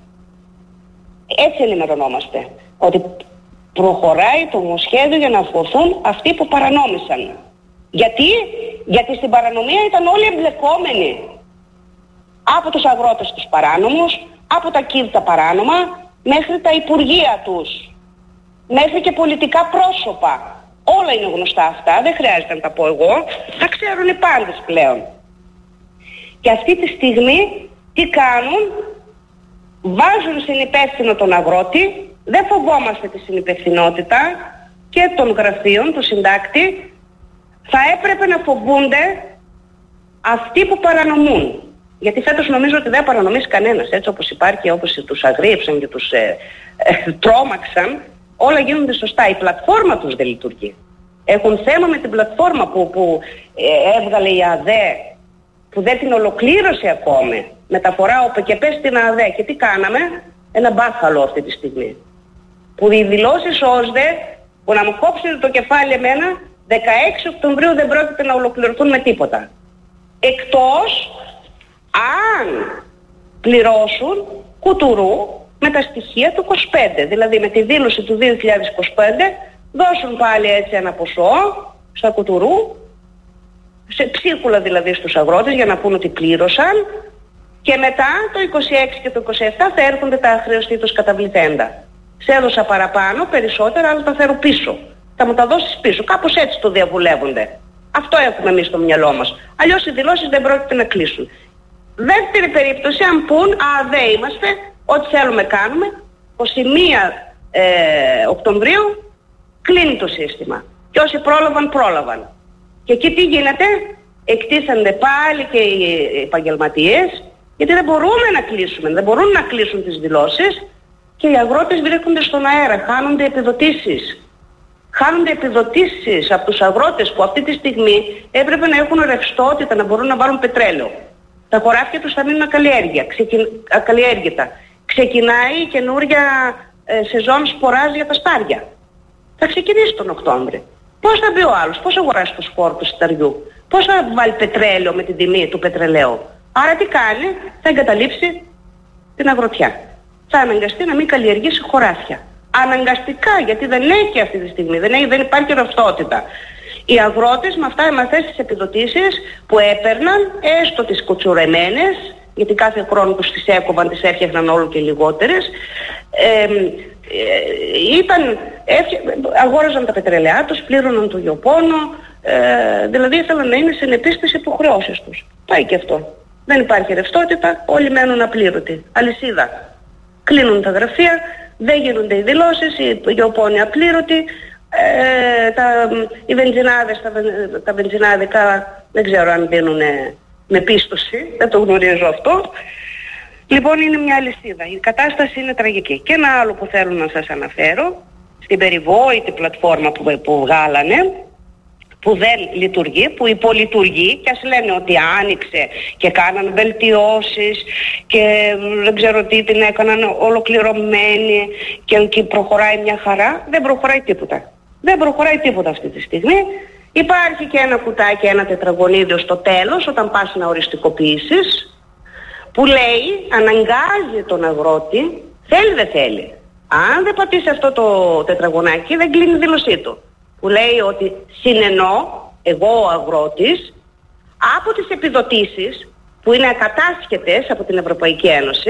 Έτσι ενημερωνόμαστε. Ότι προχωράει το νομοσχέδιο για να αφορθούν αυτοί που παρανόμησαν. Γιατί? Γιατί στην παρανομία ήταν όλοι εμπλεκόμενοι. Από τους αγρότες τους παράνομους, από τα ΚΙΔ τα παράνομα, μέχρι τα υπουργεία τους, μέχρι και πολιτικά πρόσωπα. Όλα είναι γνωστά αυτά, δεν χρειάζεται να τα πω εγώ, τα ξέρουν οι πάντες πλέον. Και αυτή τη στιγμή τι κάνουν? Βάζουν συνυπεύθυνο τον αγρότη, δεν φοβόμαστε τη συνυπευθυνότητα και των γραφείων του συντάκτη, θα έπρεπε να φοβούνται αυτοί που παρανομούν. Γιατί φέτος νομίζω ότι δεν παρανομήσει κανένας, έτσι όπως υπάρχει, όπως τους αγρίεψαν και τους ε, ε, τρόμαξαν, όλα γίνονται σωστά. Η πλατφόρμα τους δεν λειτουργεί. Έχουν θέμα με την πλατφόρμα που, που ε, έβγαλε η ΑΔΕ, που δεν την ολοκλήρωσε ακόμη. Μεταφορά ο ΠΚΠ στην ΑΔΕ. Και τι κάναμε? Ένα μπάχαλο αυτή τη στιγμή. Που οι δηλώσεις ΩΣΔΕ, που να μου κόψουν το κεφάλι εμένα, δεκαέξι Οκτωβρίου δεν πρόκειται να ολοκληρωθούν με τίποτα. Εκτός αν πληρώσουν κουτουρού με τα στοιχεία του είκοσι πέντε. Δηλαδή με τη δήλωση του δύο χιλιάδες είκοσι πέντε δώσουν πάλι έτσι ένα ποσό στα κουτουρού, σε ψίχουλα δηλαδή στους αγρότες για να πούν ότι πλήρωσαν, και μετά το είκοσι έξι και το είκοσι επτά θα έρχονται τα αχρεωστήτως καταβληθέντα. Σε έδωσα παραπάνω, περισσότερα, αλλά τα φέρω πίσω. Θα μου τα δώσεις πίσω. Κάπως έτσι το διαβουλεύονται. Αυτό έχουμε εμείς στο μυαλό μας. Αλλιώς οι δηλώσεις δεν πρόκειται να κλείσουν. Δεύτερη περίπτωση, αν πούν, α, δεν είμαστε, ό,τι θέλουμε κάνουμε, είκοσι ένα ε, Οκτωβρίου κλείνει το σύστημα. Και όσοι πρόλαβαν, πρόλαβαν. Και εκεί τι γίνεται? Εκτίθενται πάλι και οι επαγγελματίες, γιατί δεν μπορούμε να κλείσουμε, δεν μπορούν να κλείσουν τις δηλώσεις, και οι αγρότες βρίσκονται στον αέρα, χάνονται επιδοτήσεις. Χάνονται επιδοτήσεις από τους αγρότες που αυτή τη στιγμή έπρεπε να έχουν ρευστότητα, να μπορούν να βάλουν πετρέλαιο. Τα χωράφια τους θα μείνουν ακαλλιέργεια, ξεκι... ακαλλιέργητα. Ξεκινάει η καινούρια ε, σεζόν σποράς για τα στάρια. Θα ξεκινήσει τον Οκτώβρη. Πώς θα μπει ο άλλος, πώς θα αγοράσει το σπόρο του σταριού, πώς θα βάλει πετρέλαιο με την τιμή του πετρελαίου? Άρα τι κάνει? Θα εγκαταλείψει την αγροτιά. Θα αναγκαστεί να μην καλλιεργήσει χωράφια. Αναγκαστικά, γιατί δεν έχει αυτή τη στιγμή, δεν, έχει, δεν υπάρχει ρευστότητα. Οι αγρότες με, αυτά, με αυτές τις επιδοτήσεις που έπαιρναν, έστω τις κουτσουρεμένες, γιατί κάθε χρόνο τους τις έκοβαν, τις έφτιαχναν όλο και λιγότερες, ε, ε, ήταν, έφτια, αγόραζαν τα πετρελαία τους, πλήρωναν το γεωπόνο, ε, δηλαδή ήθελαν να είναι συνεπείς στις υποχρεώσεις τους. Πάει και αυτό. Δεν υπάρχει ρευστότητα, όλοι μένουν απλήρωτοι. Αλυσίδα. Κλείνουν τα γραφεία, δεν γίνονται οι δηλώσεις, οι γεωπόνοι απλήρωτοι, ε, τα, οι βενζινάδες, τα, τα βενζινάδικα δεν ξέρω αν δίνουν με πίστοση, δεν το γνωρίζω αυτό. Λοιπόν, είναι μια αλυσίδα. Η κατάσταση είναι τραγική. Και ένα άλλο που θέλω να σας αναφέρω, στην περιβόητη πλατφόρμα που, που βγάλανε, που δεν λειτουργεί, που υπολειτουργεί, και ας λένε ότι άνοιξε και κάναν βελτιώσεις και δεν ξέρω τι την έκαναν ολοκληρωμένη και, και προχωράει μια χαρά, δεν προχωράει τίποτα. Δεν προχωράει τίποτα αυτή τη στιγμή. Υπάρχει και ένα κουτάκι, ένα τετραγωνίδιο στο τέλος, όταν πας να οριστικοποιήσεις, που λέει, αναγκάζει τον αγρότη, θέλει δεν θέλει. Αν δεν πατήσει αυτό το τετραγωνάκι, δεν κλείνει η δήλωσή του. Που λέει ότι συνενώ, εγώ ο αγρότης, από τις επιδοτήσεις που είναι ακατάσχετες από την Ευρωπαϊκή Ένωση,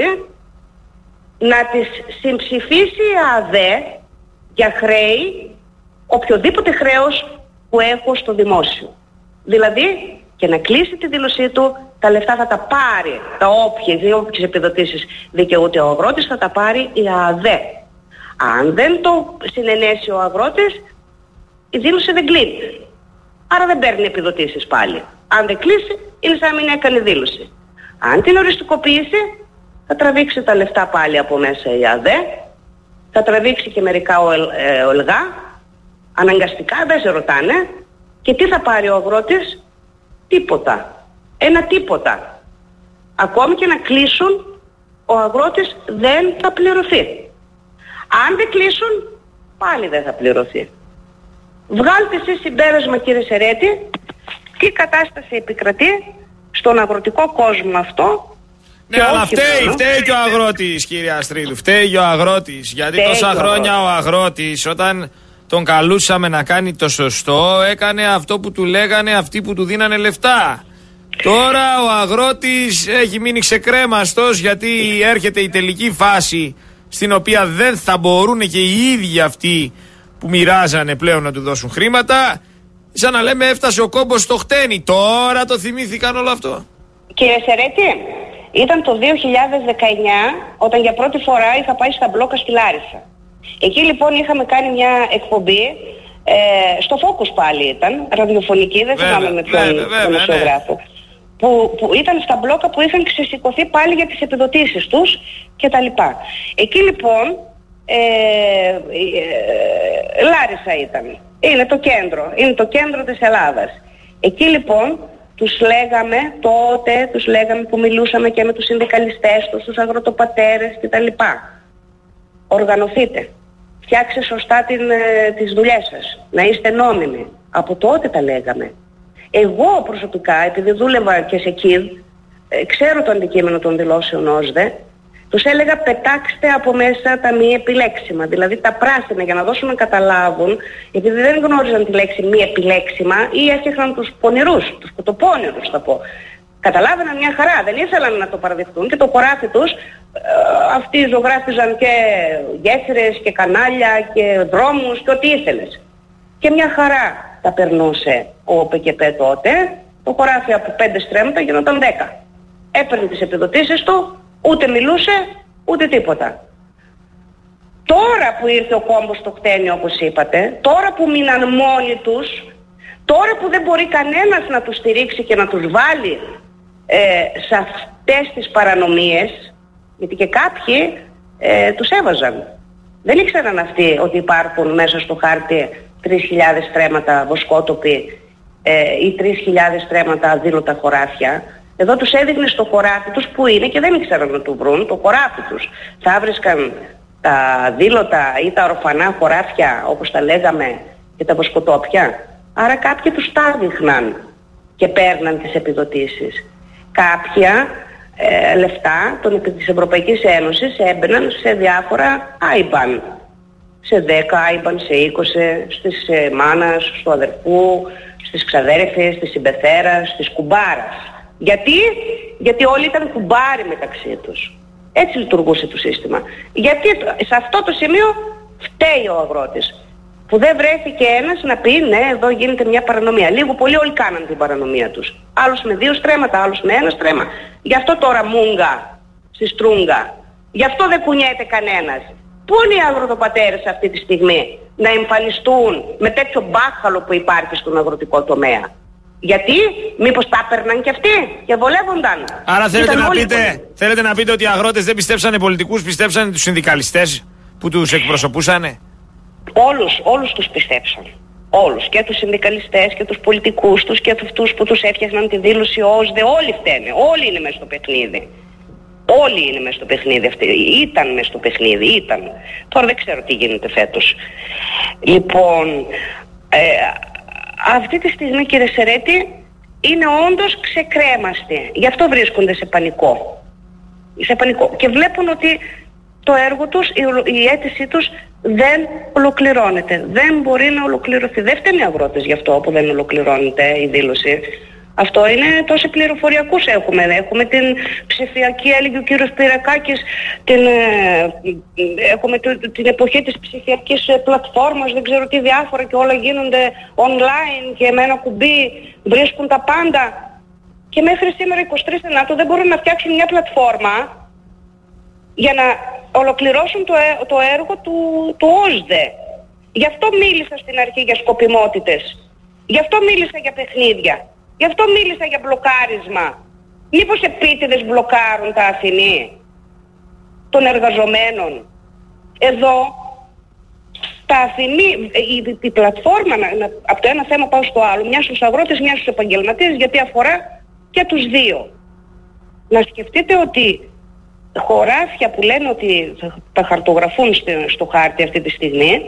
να τις συμψηφίσει η ΑΔΕ για χρέη, οποιοδήποτε χρέος που έχω στο δημόσιο. Δηλαδή, και να κλείσει τη δήλωσή του, τα λεφτά θα τα πάρει, τα όποιες ή όποιες επιδοτήσεις δικαιούται ο αγρότης, θα τα πάρει η ΑΔΕ. Αν δεν το συνενέσει ο αγρότης, η δήλωση δεν κλείνει. Άρα δεν παίρνει επιδοτήσεις πάλι. Αν δεν κλείσει, είναι σαν να μην έκανε δήλωση. Αν την οριστικοποιήσει, θα τραβήξει τα λεφτά πάλι από μέσα η ΑΔΕ, θα τραβήξει και μερικά ολγά, αναγκαστικά, δεν σε ρωτάνε. Και τι θα πάρει ο αγρότης? Τίποτα. Ένα τίποτα. Ακόμη και να κλείσουν, ο αγρότης δεν θα πληρωθεί. Αν δεν κλείσουν, πάλι δεν θα πληρωθεί. Βγάλτε εσείς συμπέρασμα, κύριε Σερέτη, τι κατάσταση επικρατεί στον αγροτικό κόσμο αυτό. Ναι, αλλά φταίει, φταίει και ο αγρότης, κύριε Αστρίδου, φταίει και ο αγρότης. Γιατί φταίει τόσα χρόνια ο αγρότης, όταν τον καλούσαμε να κάνει το σωστό, έκανε αυτό που του λέγανε αυτοί που του δίνανε λεφτά. Τώρα ο αγρότης έχει μείνει ξεκρέμαστος, γιατί έρχεται η τελική φάση στην οποία δεν θα μπορούν και οι ίδιοι αυτοί που μοιράζανε πλέον να του δώσουν χρήματα. Σαν να λέμε έφτασε ο κόμπος στο χτένι. Τώρα το θυμήθηκαν όλο αυτό. Κύριε Σερέτη, ήταν το δύο χιλιάδες δεκαεννιά όταν για πρώτη φορά είχα πάει στα μπλόκα στη Λάρισα. Εκεί λοιπόν είχαμε κάνει μια εκπομπή, ε, στο Focus πάλι ήταν, ραδιοφωνική, δεν θυμάμαι με ποιον δημοσιογράφο. Ναι. Που, που ήταν στα μπλόκα που είχαν ξεσηκωθεί πάλι για τις επιδοτήσεις τους και τα λοιπά. Εκεί λοιπόν, ε, ε, Λάρισα ήταν, είναι το κέντρο, είναι το κέντρο της Ελλάδας. Εκεί λοιπόν τους λέγαμε τότε, τους λέγαμε που μιλούσαμε και με τους συνδικαλιστές τους, τους αγροτοπατέρες και τα λοιπά. Οργανωθείτε, φτιάξτε σωστά την, ε, τις δουλειές σας, να είστε νόμιμοι. Από τότε τα λέγαμε. Εγώ προσωπικά, επειδή δούλευα και σε ΚΙΔ, ε, ξέρω το αντικείμενο των δηλώσεων ΩΣΔΕ, τους έλεγα πετάξτε από μέσα τα μη επιλέξιμα, δηλαδή τα πράσινα, για να δώσουν να καταλάβουν, επειδή δεν γνώριζαν τη λέξη μη επιλέξιμα ή έφτιαχναν τους πονηρούς, τους κοτοπώνηρους θα πω. Καταλάβαιναν μια χαρά, δεν ήθελαν να το παραδεχτούν και το χωράφι τους, ε, αυτοί ζωγράφιζαν και γέφυρες και κανάλια και δρόμους και ό,τι ήθελες. Και μια χαρά τα περνούσε ο ΠΚΠ τότε, το χωράφι από πέντε στρέμματα γινόταν δέκα. Έπαιρνε τις επιδοτήσεις του, ούτε μιλούσε, ούτε τίποτα. Τώρα που ήρθε ο κόμπος στο χτένι όπως είπατε, τώρα που μείναν μόνοι τους, τώρα που δεν μπορεί κανένας να τους στηρίξει και να τους βάλει ε, σε αυτές τις παρανομίες, γιατί και κάποιοι ε, τους έβαζαν. Δεν ήξεραν αυτοί ότι υπάρχουν μέσα στο χάρτη τρεις χιλιάδες στρέμματα βοσκότοποι ε, ή τρεις χιλιάδες στρέμματα αδήλωτα χωράφια. Εδώ τους έδειχνε στο χωράφι τους που είναι και δεν ήξεραν να του βρουν, το χωράφι τους. Θα βρίσκαν τα δήλωτα ή τα ορφανά χωράφια όπως τα λέγαμε και τα βοσκοτόπια. Άρα κάποιοι τους τα δείχναν και παίρναν τις επιδοτήσεις. Κάποια ε, λεφτά των, της Ευρωπαϊκής Ένωσης έμπαιναν σε διάφορα άιμπαν. Σε δέκα άιμπαν, σε είκοσι, στις ε, μάνας, στο αδερφού, στις ξαδέρφες, στις συμπεθέρας, στις κουμπάρας. Γιατί? Γιατί όλοι ήταν κουμπάροι μεταξύ τους. Έτσι λειτουργούσε το σύστημα. Γιατί σε αυτό το σημείο φταίει ο αγρότης. Που δεν βρέθηκε ένας να πει ναι, εδώ γίνεται μια παρανομία. Λίγο πολύ όλοι κάναν την παρανομία τους. Άλλους με δύο στρέμματα, άλλους με ένα στρέμμα. Γι' αυτό τώρα μούγκα στη στρούγκα. Γι' αυτό δεν κουνιέται κανένας. Πού είναι οι αγροτοπατέρες αυτή τη στιγμή να εμφανιστούν με τέτοιο μπάχαλο που υπάρχει στον αγροτικό τομέα? Γιατί, μήπως τα έπαιρναν κι αυτοί και βολεύονταν? Άρα θέλετε να, πείτε, θέλετε να πείτε ότι οι αγρότες δεν πιστέψανε πολιτικούς, πιστέψανε τους συνδικαλιστές που τους εκπροσωπούσανε? Όλους, όλους τους πιστέψαν. Όλους. Και τους συνδικαλιστές και τους πολιτικούς τους και αυτούς που τους έφτιαχναν τη δήλωση ΩΣΔΕ. Όλοι φταίνε. Όλοι είναι μέσα στο παιχνίδι. Όλοι είναι μέσα στο παιχνίδι αυτοί. Ήταν μέσα στο παιχνίδι. Ήταν. Τώρα δεν ξέρω τι γίνεται φέτος. Λοιπόν, ε, αυτή τη στιγμή κύριε Σερέτη είναι όντως ξεκρέμαστοι. Γι' αυτό βρίσκονται σε πανικό. Σε πανικό. Και βλέπουν ότι το έργο τους, η, η αίτησή τους δεν ολοκληρώνεται. Δεν μπορεί να ολοκληρωθεί. Δεν φταίνουν οι αγρότες γι' αυτό που δεν ολοκληρώνεται η δήλωση. Αυτό είναι τόσοι πληροφοριακούς έχουμε. Έχουμε την ψηφιακή, έλεγε ο κύριος Πυρακάκης, την, ε, έχουμε την εποχή της ψηφιακής πλατφόρμας, δεν ξέρω τι διάφορα και όλα γίνονται online και με ένα κουμπί βρίσκουν τα πάντα. Και μέχρι σήμερα εικοστή τρίτη Ενάτου δεν μπορούν να φτιάξουν μια πλατφόρμα για να ολοκληρώσουν το, ε, το έργο του, του ΩΣΔΕ. Γι' αυτό μίλησα στην αρχή για σκοπιμότητες. Γι' αυτό μίλησα για παιχνίδια. Γι' αυτό μίλησα για μπλοκάρισμα. Μήπως επίτηδες μπλοκάρουν τα Αθηνή των εργαζομένων? Εδώ τα Αθηνή, η, η πλατφόρμα, να, να, από το ένα θέμα πάω στο άλλο, μια στους αγρότες, μια στους επαγγελματίες, γιατί αφορά και τους δύο. Να σκεφτείτε ότι χωράφια που λένε ότι τα χαρτογραφούν στο, στο χάρτη αυτή τη στιγμή,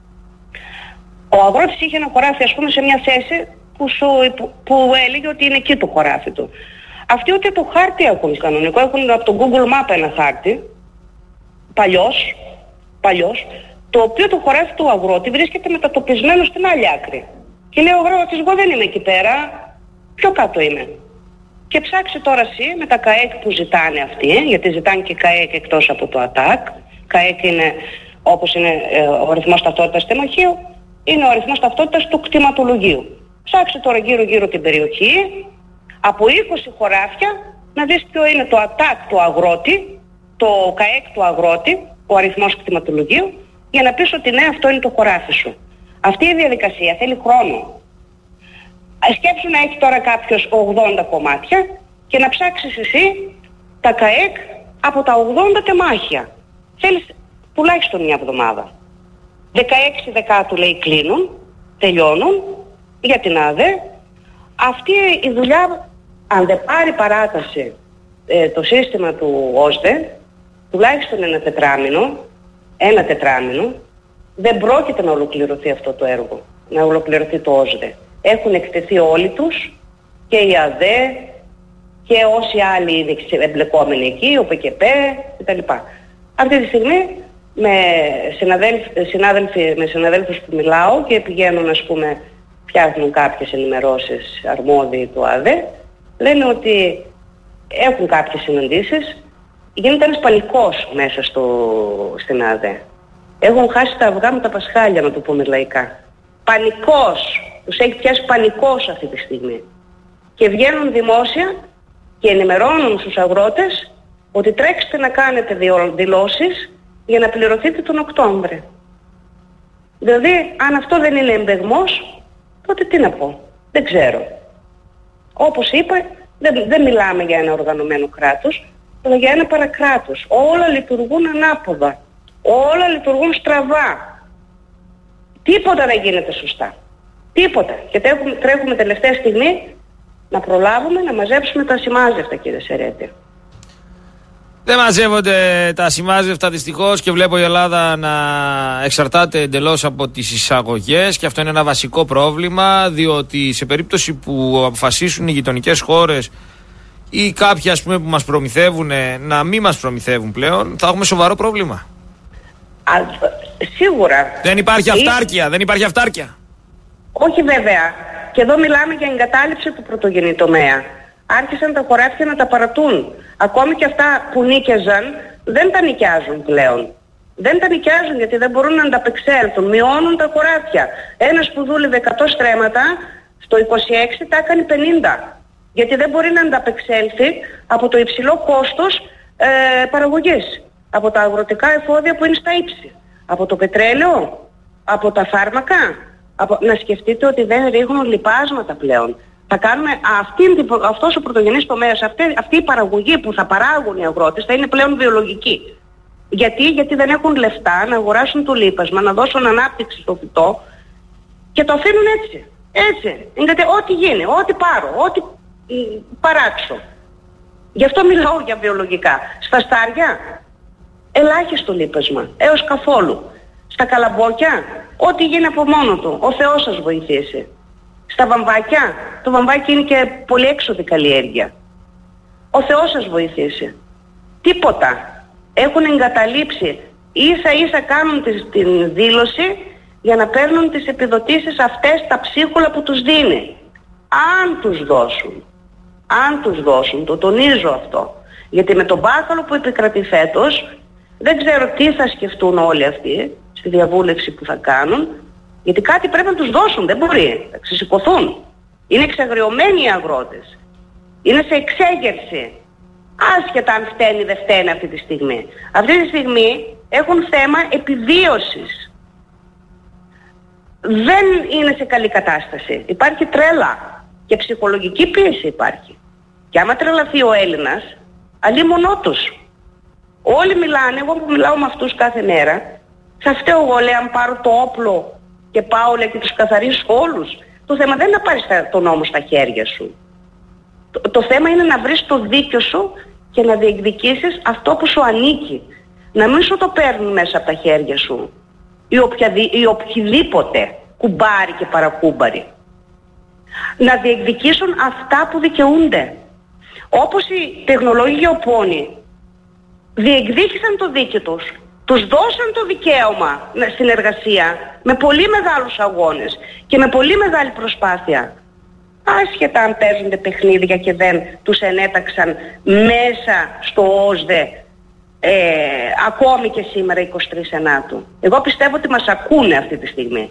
ο αγρότης είχε ένα χωράφι ας πούμε σε μια θέση που, σου, που, που έλεγε ότι είναι εκεί το χωράφι του. Αυτοί ούτε το χάρτη έχουν κανονικό, έχουν από το Google Map ένα χάρτη, παλιός, παλιός, το οποίο το χωράφι του αγρότη βρίσκεται μετατοπισμένο στην άλλη άκρη. Και λέει ο αγρότης, εγώ δεν είμαι εκεί πέρα, πιο κάτω είμαι. Και ψάξε τώρα εσύ με τα ΚΑΕΚ που ζητάνε αυτοί, γιατί ζητάνε και ΚΑΕΚ εκτός από το ΑΤΑΚ. ΚΑΕΚ είναι, όπως είναι ε, ο αριθμός ταυτότητας τεμαχίου, είναι ο αριθμός ταυτότητας του κτηματολογίου. Ψάξε τώρα γύρω γύρω την περιοχή, από είκοσι χωράφια, να δεις ποιο είναι το ΑΤΑΚ του αγρότη, το ΚΑΕΚ του αγρότη, ο αριθμός κτηματολογίου, για να πεις ότι ναι, αυτό είναι το χωράφι σου. Αυτή η διαδικασία θέλει χρόνο. Σκέψου να έχει τώρα κάποιος ογδόντα κομμάτια και να ψάξεις εσύ τα ΚΑΕΚ από τα ογδόντα τεμάχια. Θέλεις τουλάχιστον μια εβδομάδα. δεκαέξι Δεκάτου λέει κλείνουν, τελειώνουν για την ΑΔΕ. Αυτή η δουλειά, αν δεν πάρει παράταση ε, το σύστημα του ΟΣΔΕ, τουλάχιστον ένα τετράμινο, ένα τετράμινο, δεν πρόκειται να ολοκληρωθεί αυτό το έργο, να ολοκληρωθεί το ΟΣΔΕ. Έχουν εκτεθεί όλοι τους, και η ΑΔΕ και όσοι άλλοι είναι εμπλεκόμενοι εκεί, ο ΠΚΠ κτλ. Αυτή τη στιγμή με, συνάδελφοι, με συναδέλφους που μιλάω και πηγαίνουν, ας πούμε, φτιάχνουν κάποιες ενημερώσεις αρμόδιοι του ΑΔΕ, λένε ότι έχουν κάποιες συναντήσεις, γίνεται ένας πανικός μέσα στο, στην ΑΔΕ. Έχουν χάσει τα αυγά με τα πασχάλια, να το πούμε λαϊκά. Πανικός! Τους έχει πιάσει πανικός αυτή τη στιγμή. Και βγαίνουν δημόσια και ενημερώνουν στους αγρότες ότι τρέξτε να κάνετε δηλώσεις για να πληρωθείτε τον Οκτώβρη. Δηλαδή, αν αυτό δεν είναι εμπεγμός, τότε τι να πω. Δεν ξέρω. Όπως είπα, δεν, δεν μιλάμε για ένα οργανωμένο κράτος, αλλά για ένα παρακράτος. Όλα λειτουργούν ανάποδα. Όλα λειτουργούν στραβά. Τίποτα δεν γίνεται σωστά. Τίποτα. Και τρέχουμε, τρέχουμε τελευταία στιγμή να προλάβουμε να μαζέψουμε τα ασημάζευτα, κύριε Σερέτη. Δεν μαζεύονται τα ασημάζευτα δυστυχώς και βλέπω η Ελλάδα να εξαρτάται εντελώς από τις εισαγωγές και αυτό είναι ένα βασικό πρόβλημα, διότι σε περίπτωση που αποφασίσουν οι γειτονικές χώρες ή κάποιοι, ας πούμε, που μας προμηθεύουν να μην μας προμηθεύουν πλέον, θα έχουμε σοβαρό πρόβλημα. Α, σίγουρα. Δεν υπάρχει αυτάρκεια, δεν υπάρχει αυτάρκεια. Όχι βέβαια. Και εδώ μιλάμε για εγκατάλειψη του πρωτογενή τομέα. Άρχισαν τα χωράφια να τα παρατούν. Ακόμη και αυτά που νίκαιζαν δεν τα νοικιάζουν πλέον. Δεν τα νοικιάζουν γιατί δεν μπορούν να ανταπεξέλθουν. Μειώνουν τα χωράφια. Ένας που δούλευε εκατό στρέμματα στο είκοσι έξι τα έκανε πενήντα. Γιατί δεν μπορεί να ανταπεξέλθει από το υψηλό κόστος ε, παραγωγής. Από τα αγροτικά εφόδια που είναι στα ύψη. Από το πετρέλαιο, από τα φάρμακα. Από... Να σκεφτείτε ότι δεν ρίχνουν λιπάσματα πλέον. Θα κάνουμε αυτή, αυτός ο πρωτογενής τομέας, αυτή, αυτή η παραγωγή που θα παράγουν οι αγρότες θα είναι πλέον βιολογική. Γιατί, Γιατί δεν έχουν λεφτά να αγοράσουν το λίπασμα, να δώσουν ανάπτυξη στο φυτό και το αφήνουν έτσι. Έτσι. Γιατί ό,τι γίνει, ό,τι πάρω, ό,τι παράξω. Γι' αυτό μιλάω για βιολογικά. Στα στάρια, ελάχιστο λίπασμα, έως καθόλου. Στα καλαμπόκια, ό,τι γίνει από μόνο του. Ο Θεός σας βοηθήσει. Στα βαμβάκια, το βαμβάκι είναι και πολύ έξοδη καλλιέργεια. Ο Θεός σας βοηθήσει. Τίποτα. Έχουν εγκαταλείψει. Ίσα ίσα κάνουν την δήλωση για να παίρνουν τις επιδοτήσεις αυτές τα ψίχουλα που τους δίνει. Αν τους δώσουν. Αν τους δώσουν. Το τονίζω αυτό. Γιατί με τον μπάχαλο που επικρατεί φέτος, δεν ξέρω τι θα σκεφτούν όλοι αυτοί στη διαβούλευση που θα κάνουν. Γιατί κάτι πρέπει να τους δώσουν, δεν μπορεί, θα ξεσηκωθούν. Είναι εξαγριωμένοι οι αγρότες. Είναι σε εξέγερση. Άσχετα αν φταίνει ή δεν φταίνει αυτή τη στιγμή. Αυτή τη στιγμή έχουν θέμα επιβίωσης. Δεν είναι σε καλή κατάσταση. Υπάρχει τρέλα και ψυχολογική πίεση υπάρχει. Και άμα τρελαθεί ο Έλληνας, αλλήμονό τους. Όλοι μιλάνε, εγώ που μιλάω με αυτούς κάθε μέρα, θα φταίω εγώ, λέει, αν πάρω το όπλο και πάω, λέει, και τους καθαρίσω όλους. Το θέμα δεν είναι να πάρεις τον νόμο στα χέρια σου. Το, το θέμα είναι να βρεις το δίκιο σου και να διεκδικήσεις αυτό που σου ανήκει. Να μην σου το παίρνουν μέσα από τα χέρια σου ή, οποιαδη, ή οποιοδήποτε κουμπάρι και παρακούμπαρι. Να διεκδικήσουν αυτά που δικαιούνται. όπως οι τεχνολόγοι γεωπόνοι διεκδίκησαν το δίκαιο τους, τους δώσαν το δικαίωμα στην εργασία με πολύ μεγάλους αγώνες και με πολύ μεγάλη προσπάθεια, άσχετα αν παίζονται παιχνίδια και δεν τους ενέταξαν μέσα στο ΟΣΔΕ ε, ακόμη και σήμερα εικοστή τρίτη Ενάτου. Εγώ πιστεύω ότι μας ακούνε αυτή τη στιγμή.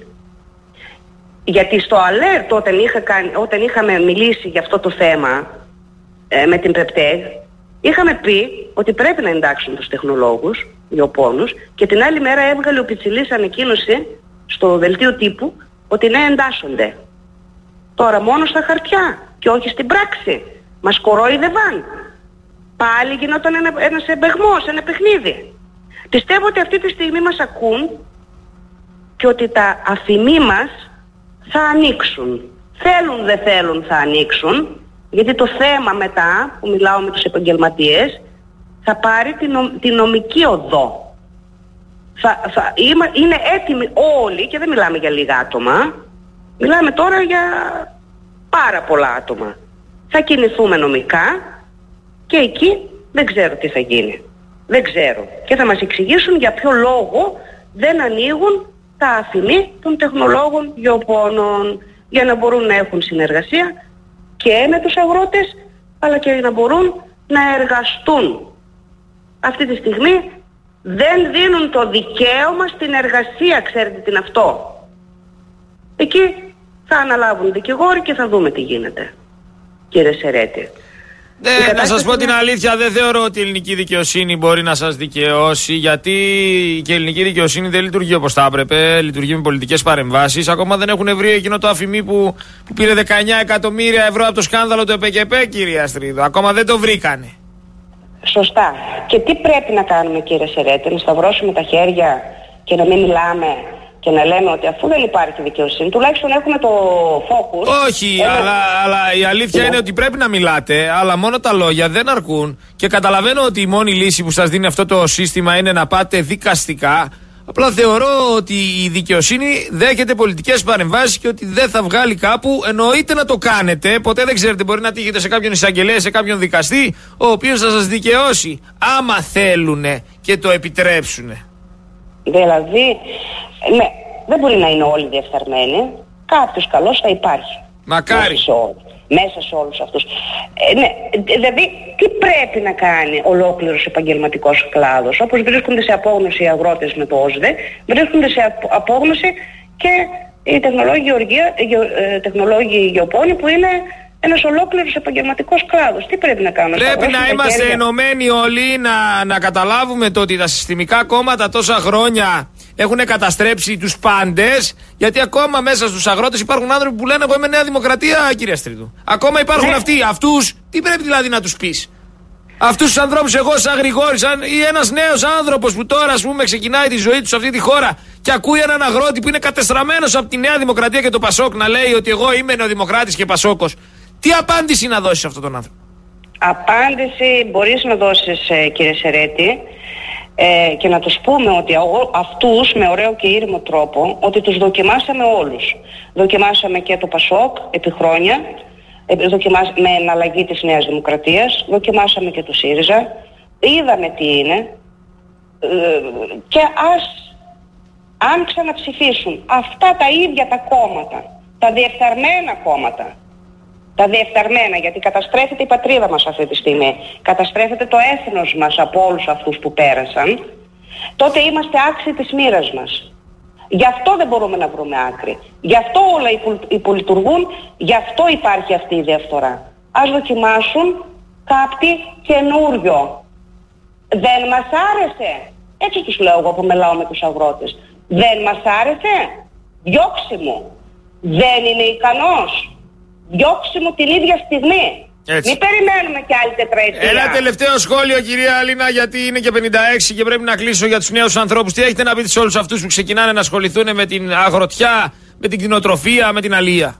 Γιατί στο Alert όταν, είχα κάνει, όταν είχαμε μιλήσει για αυτό το θέμα ε, με την ΠΕΠΤΕΓ, είχαμε πει ότι πρέπει να εντάξουν τους τεχνολόγους, γεωπόνους, και την άλλη μέρα έβγαλε ο Πιτσιλής ανακοίνωση στο δελτίο τύπου ότι ναι, εντάσσονται. Τώρα μόνο στα χαρτιά και όχι στην πράξη. Μας κορόιδευαν. Πάλι γινόταν ένα, ένας εμπεγμός, ένα παιχνίδι. Πιστεύω ότι αυτή τη στιγμή μας ακούν και ότι τα αφημί μας θα ανοίξουν. Θέλουν δεν θέλουν θα ανοίξουν, γιατί το θέμα μετά που μιλάω με τους επαγγελματίες θα πάρει τη, νο, τη νομική οδό. Θα, θα, είμα, είναι έτοιμοι όλοι, και δεν μιλάμε για λίγα άτομα, μιλάμε τώρα για πάρα πολλά άτομα. Θα κινηθούμε νομικά και εκεί δεν ξέρω τι θα γίνει. Δεν ξέρω. Και θα μας εξηγήσουν για ποιο λόγο δεν ανοίγουν τα αφημί των τεχνολόγων γεωπόνων, για να μπορούν να έχουν συνεργασία και με τους αγρότες, αλλά και να μπορούν να εργαστούν. Αυτή τη στιγμή δεν δίνουν το δικαίωμα στην εργασία, ξέρετε τι είναι αυτό. Εκεί θα αναλάβουν δικηγόροι και θα δούμε τι γίνεται, κύριε Σερέτη. Ναι, να σας πω την αλήθεια, δεν θεωρώ ότι η ελληνική δικαιοσύνη μπορεί να σας δικαιώσει, γιατί και η ελληνική δικαιοσύνη δεν λειτουργεί όπως θα έπρεπε, λειτουργεί με πολιτικές παρεμβάσεις. Ακόμα δεν έχουν βρει εκείνο το αφημί που, που πήρε δεκαεννιά εκατομμύρια ευρώ από το σκάνδαλο του ΕΠΕΚΕΠΕ, κυρία Αστρίδο. Ακόμα δεν το βρήκανε. Σωστά. Και τι πρέπει να κάνουμε, κύριε Σερέτη, να σταυρώσουμε τα χέρια και να μην μιλάμε και να λέμε ότι αφού δεν υπάρχει δικαιοσύνη, τουλάχιστον έχουμε το focus. Όχι, Ένα... αλλά, αλλά η αλήθεια yeah. είναι ότι πρέπει να μιλάτε, αλλά μόνο τα λόγια δεν αρκούν. Και καταλαβαίνω ότι η μόνη λύση που σας δίνει αυτό το σύστημα είναι να πάτε δικαστικά. Απλά θεωρώ ότι η δικαιοσύνη δέχεται πολιτικές παρεμβάσεις και ότι δεν θα βγάλει κάπου. Εννοείται να το κάνετε. Ποτέ δεν ξέρετε, μπορεί να τύχετε σε κάποιον εισαγγελέα, σε κάποιον δικαστή, ο οποίος θα σας δικαιώσει. Άμα θέλουνε και το επιτρέψουνε. Δηλαδή, ναι, δεν μπορεί να είναι όλοι διεφθαρμένοι. Κάποιος καλός θα υπάρχει. Μακάρι. Μέσα σε, ό, μέσα σε όλους αυτούς. Ε, ναι, δηλαδή, τι πρέπει να κάνει ολόκληρος επαγγελματικός κλάδος? Όπως βρίσκονται σε απόγνωση οι αγρότες με το ΟΣΔΕ, βρίσκονται σε απόγνωση και οι τεχνολόγοι, οργία, ε, τεχνολόγοι γεωπόνοι, που είναι ένας ολόκληρος επαγγελματικός κλάδος. Τι πρέπει να κάνουμε? Πρέπει να είμαστε χέρια... ενωμένοι όλοι, να, να καταλάβουμε το ότι τα συστημικά κόμματα τόσα χρόνια έχουν καταστρέψει τους πάντες, γιατί ακόμα μέσα στους αγρότες υπάρχουν άνθρωποι που λένε εγώ είμαι Νέα Δημοκρατία, κυρία Στρίδου. Ακόμα υπάρχουν ναι. αυτοί. Αυτούς τι πρέπει δηλαδή να τους πεις? Αυτούς τους ανθρώπους, εγώ σαν Γρηγόρης, σαν ή ένας νέος άνθρωπος που τώρα ας πούμε ξεκινάει τη ζωή του σε αυτή τη χώρα και ακούει έναν αγρότη που είναι κατεστραμμένος από τη Νέα Δημοκρατία και το Πασόκ να λέει ότι εγώ είμαι νεοδημοκράτης και Πασόκος, τι απάντηση να δώσεις σε αυτόν τον άνθρωπο? Απάντηση μπορείς να δώσεις, ε, κύριε Σερέτη, ε, και να τους πούμε ότι αυτούς με ωραίο και ήρεμο τρόπο ότι τους δοκιμάσαμε όλους. Δοκιμάσαμε και το Πασόκ επί χρόνια, ε, δοκιμάσαμε με εναλλαγή της Νέας Δημοκρατίας, δοκιμάσαμε και το ΣΥΡΙΖΑ, είδαμε τι είναι, ε, και ας, αν ξαναψηφίσουν αυτά τα ίδια τα κόμματα, τα διεφθαρμένα κόμματα, τα διεφθαρμένα, γιατί καταστρέφεται η πατρίδα μας αυτή τη στιγμή, καταστρέφεται το έθνος μας από όλους αυτούς που πέρασαν, τότε είμαστε άξιοι της μοίρας μας. Γι' αυτό δεν μπορούμε να βρούμε άκρη. Γι' αυτό όλα υπολειτουργούν, γι' αυτό υπάρχει αυτή η διαφθορά. Ας δοκιμάσουν κάτι καινούριο. Δεν μας άρεσε. Έτσι τους λέω εγώ που μιλάω με τους αγρότες. Δεν μας άρεσε. Διώξε μου. Δεν είναι ικανός. Διώξε μου την ίδια στιγμή. Έτσι. Μην περιμένουμε κι άλλη τετραετία. Ένα τελευταίο σχόλιο, κυρία Αλίνα, γιατί είναι και πενήντα έξι και πρέπει να κλείσω, για τους νέους ανθρώπους. Τι έχετε να πείτε σε όλους αυτούς που ξεκινάνε να ασχοληθούν με την αγροτιά, με την κτηνοτροφία, με την αλεία?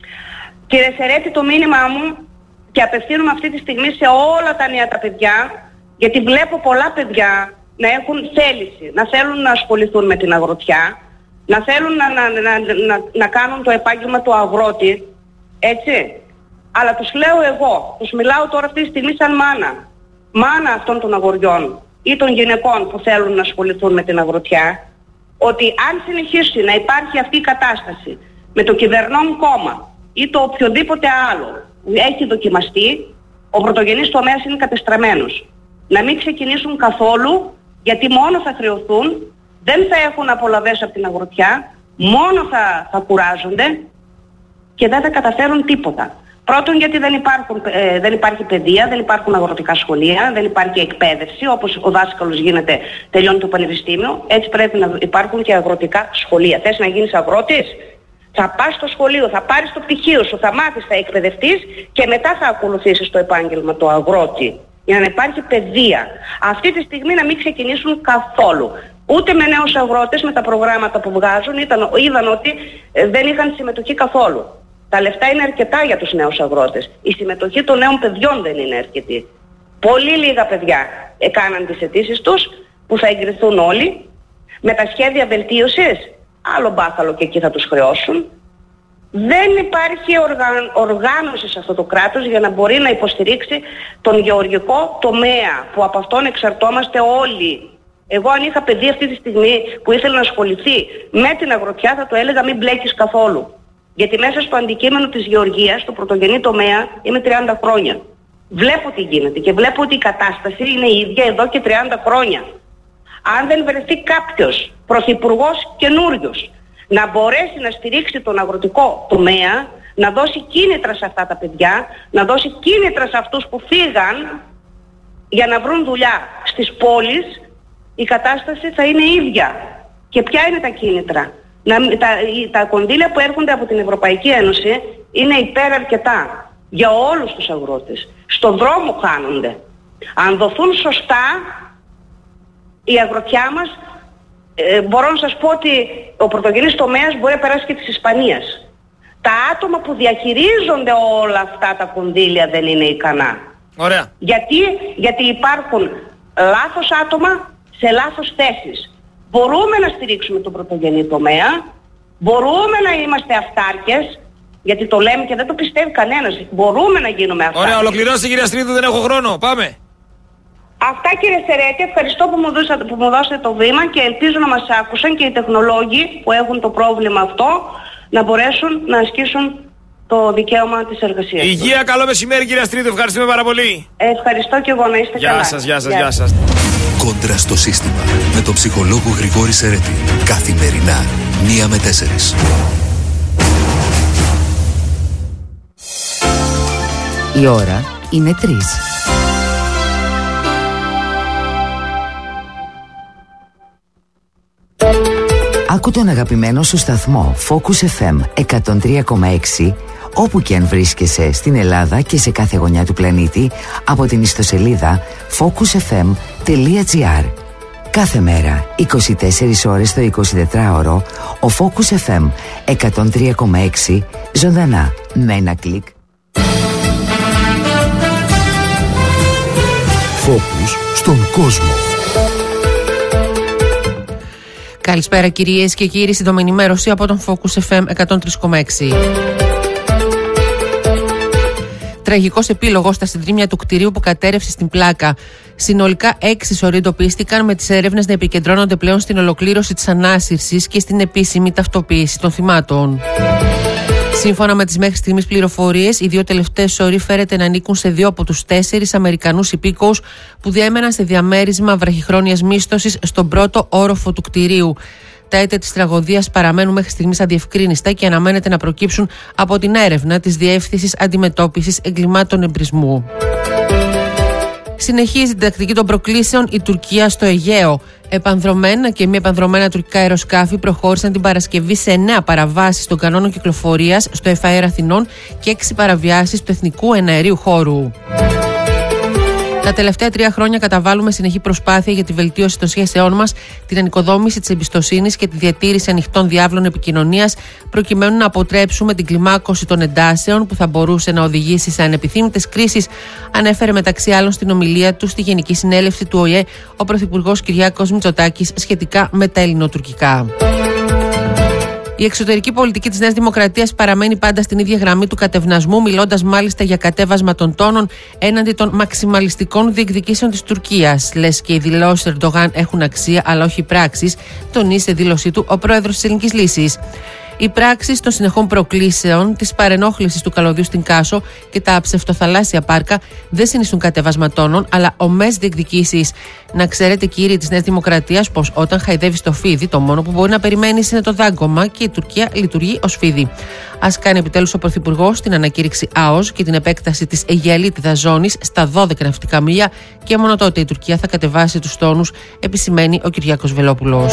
Κύριε Σερέτη, το μήνυμά μου, και απευθύνομαι αυτή τη στιγμή σε όλα τα νέα τα παιδιά, γιατί βλέπω πολλά παιδιά να έχουν θέληση, να θέλουν να ασχοληθούν με την αγροτιά, να θέλουν να, να, να, να, να κάνουν το επάγγελμα του αγρότη. Έτσι, Αλλά τους λέω εγώ, τους μιλάω τώρα αυτή τη στιγμή σαν μάνα. Μάνα αυτών των αγοριών ή των γυναικών που θέλουν να ασχοληθούν με την αγροτιά, ότι αν συνεχίσει να υπάρχει αυτή η κατάσταση με το κυβερνών κόμμα ή το οποιοδήποτε άλλο έχει δοκιμαστεί, ο πρωτογενής τομέας είναι κατεστραμμένος. Να μην ξεκινήσουν καθόλου, γιατί μόνο θα χρεωθούν, δεν θα έχουν απολαβές από την αγροτιά, μόνο θα, θα κουράζονται και δεν θα καταφέρουν τίποτα. Πρώτον, γιατί δεν, υπάρχουν, ε, δεν υπάρχει παιδεία, δεν υπάρχουν αγροτικά σχολεία, δεν υπάρχει εκπαίδευση, όπως ο δάσκαλος γίνεται, τελειώνει το πανεπιστήμιο, έτσι πρέπει να υπάρχουν και αγροτικά σχολεία. Θες να γίνεις αγρότης? Θα πας στο σχολείο, θα πάρεις το πτυχίο σου, θα μάθεις, θα εκπαιδευτείς και μετά θα ακολουθήσεις το επάγγελμα του αγρότη. Για να υπάρχει παιδεία. Αυτή τη στιγμή να μην ξεκινήσουν καθόλου. Ούτε με νέους αγρότες, με τα προγράμματα που βγάζουν, ήταν, είδαν ότι ε, δεν είχαν συμμετοχή καθόλου. Τα λεφτά είναι αρκετά για τους νέους αγρότες. Η συμμετοχή των νέων παιδιών δεν είναι αρκετή. Πολύ λίγα παιδιά έκαναν τις αιτήσεις τους, που θα εγκριθούν όλοι, με τα σχέδια βελτίωσης, άλλο μπάθαλο και εκεί θα τους χρεώσουν. Δεν υπάρχει οργα... οργάνωση σε αυτό το κράτος για να μπορεί να υποστηρίξει τον γεωργικό τομέα, που από αυτόν εξαρτώμαστε όλοι. Εγώ αν είχα παιδί αυτή τη στιγμή που ήθελε να ασχοληθεί με την αγροτιά, θα το έλεγα μην μπλέκεις καθόλου. Γιατί μέσα στο αντικείμενο της γεωργίας, στο πρωτογενή τομέα, είμαι τριάντα χρόνια. Βλέπω τι γίνεται και βλέπω ότι η κατάσταση είναι η ίδια εδώ και τριάντα χρόνια. Αν δεν βρεθεί κάποιος πρωθυπουργός καινούριος να μπορέσει να στηρίξει τον αγροτικό τομέα, να δώσει κίνητρα σε αυτά τα παιδιά, να δώσει κίνητρα σε αυτούς που φύγαν για να βρουν δουλειά στις πόλεις, η κατάσταση θα είναι ίδια. Και ποια είναι τα κίνητρα? Να, τα, τα κονδύλια που έρχονται από την Ευρωπαϊκή Ένωση είναι υπεραρκετά για όλους τους αγρότες. Στον δρόμο χάνονται. Αν δοθούν σωστά, η αγροτιά μας, ε, μπορώ να σας πω ότι ο πρωτογενής τομέας μπορεί να περάσει και της Ισπανίας. Τα άτομα που διαχειρίζονται όλα αυτά τα κονδύλια δεν είναι ικανά. Ωραία. Γιατί, γιατί υπάρχουν λάθος άτομα σε λάθος θέσεις. Μπορούμε να στηρίξουμε τον πρωτογενή τομέα, μπορούμε να είμαστε αυτάρκες, γιατί το λέμε και δεν το πιστεύει κανένας. Μπορούμε να γίνουμε αυτάρκες. Ωραία, ολοκληρώστε κυρία Στρίδου, δεν έχω χρόνο. Πάμε. Αυτά κύριε Σερέτη, ευχαριστώ που μου, δώσατε, που μου δώσατε το βήμα και ελπίζω να μας άκουσαν και οι τεχνολόγοι που έχουν το πρόβλημα αυτό να μπορέσουν να ασκήσουν το δικαίωμα της εργασίας. Υγεία, καλό μεσημέρι κυρία Στρίδου, ευχαριστούμε πάρα πολύ. Ευχαριστώ και εγώ, να είστε γεια καλά. Σας, γεια σας, γεια σας. Κόντρα στο σύστημα με τον ψυχολόγο Γρηγόρη Σερέτη. Καθημερινά, μία με τέσσερις. Η ώρα είναι τρεις. Άκου τον αγαπημένο σου σταθμό Focus εφ εμ εκατόν τρία κόμμα έξι όπου και αν βρίσκεσαι στην Ελλάδα και σε κάθε γωνιά του πλανήτη από την ιστοσελίδα focus f m τελεία g r. Κάθε μέρα, είκοσι τέσσερις ώρες το εικοσιτετράωρο, ο Focus εφ εμ εκατόν τρία κόμμα έξι ζωντανά με ένα κλικ. Focus στον κόσμο. Καλησπέρα κυρίες και κύριοι, σύντομη ενημέρωση από τον Focus εφ εμ εκατόν τρία κόμμα έξι. Τραγικός επίλογος στα συντρίμμια του κτηρίου που κατέρευσε στην Πλάκα. Συνολικά έξι σωροί εντοπίστηκαν, με τις έρευνες να επικεντρώνονται πλέον στην ολοκλήρωση της ανάσυρσης και στην επίσημη ταυτοποίηση των θυμάτων. Σύμφωνα με τις μέχρι στιγμής πληροφορίες, οι δύο τελευταίες σωροί φέρεται να ανήκουν σε δύο από τους τέσσερις Αμερικανούς υπήκοους που διέμεναν σε διαμέρισμα βραχυχρόνιας μίσθωσης στον πρώτο όροφο του κτηρίου. Τα αίτια της τραγωδίας παραμένουν μέχρι στιγμής αδιευκρίνιστα και αναμένεται να προκύψουν από την έρευνα της Διεύθυνσης Αντιμετώπισης Εγκλημάτων Εμπρισμού. Συνεχίζει την τακτική των προκλήσεων η Τουρκία στο Αιγαίο. Επανδρομένα και μη επανδρομένα τουρκικά αεροσκάφη προχώρησαν την Παρασκευή σε εννέα παραβάσεις των κανόνων κυκλοφορίας στο Εφαέρ Αθηνών και έξι παραβιάσεις του εθνικού εναερίου χώρου. Τα τελευταία τρία χρόνια καταβάλουμε συνεχή προσπάθεια για τη βελτίωση των σχέσεών μας, την ανοικοδόμηση της εμπιστοσύνης και τη διατήρηση ανοιχτών διάβλων επικοινωνίας, προκειμένου να αποτρέψουμε την κλιμάκωση των εντάσεων που θα μπορούσε να οδηγήσει σε ανεπιθύμητες κρίσεις, ανέφερε μεταξύ άλλων στην ομιλία του στη Γενική Συνέλευση του Ο Η Ε ο Πρωθυπουργός Κυριάκος Μητσοτάκης σχετικά με τα ελληνοτουρκικά. Η εξωτερική πολιτική της Νέας Δημοκρατίας παραμένει πάντα στην ίδια γραμμή του κατευνασμού, μιλώντας μάλιστα για κατέβασμα των τόνων έναντι των μαξιμαλιστικών διεκδικήσεων της Τουρκίας. Λες και οι δηλώσεις του Ερντογάν έχουν αξία, αλλά όχι πράξεις, τονίζει σε δήλωσή του ο πρόεδρος της Ελληνικής Λύσης. Οι πράξεις των συνεχών προκλήσεων, της παρενόχλησης του καλωδίου στην Κάσο και τα ψευτοθαλάσσια πάρκα δεν συνιστούν κατέβασμα τόνων, αλλά ομές διεκδικήσεις. Να ξέρετε, κύριοι της Νέας Δημοκρατίας, πως όταν χαϊδεύεις το φίδι, το μόνο που μπορεί να περιμένεις είναι το δάγκωμα και η Τουρκία λειτουργεί ως φίδι. Ας κάνει επιτέλους ο Πρωθυπουργός την ανακήρυξη ΑΟΣ και την επέκταση της Αιγιαλίτιδας ζώνης στα δώδεκα ναυτικά μίλια και μόνο τότε η Τουρκία θα κατεβάσει τους τόνους, επισημαίνει ο Κυριάκος Βελόπουλος.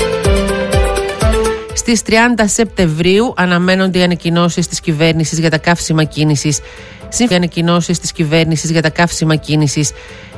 Στις τριάντα Σεπτεμβρίου αναμένονται οι ανακοινώσεις της κυβέρνησης για τα καύσιμα κίνησης. Σύμφωνα με ανακοινώσεις της κυβέρνησης για τα καύσιμα κίνησης,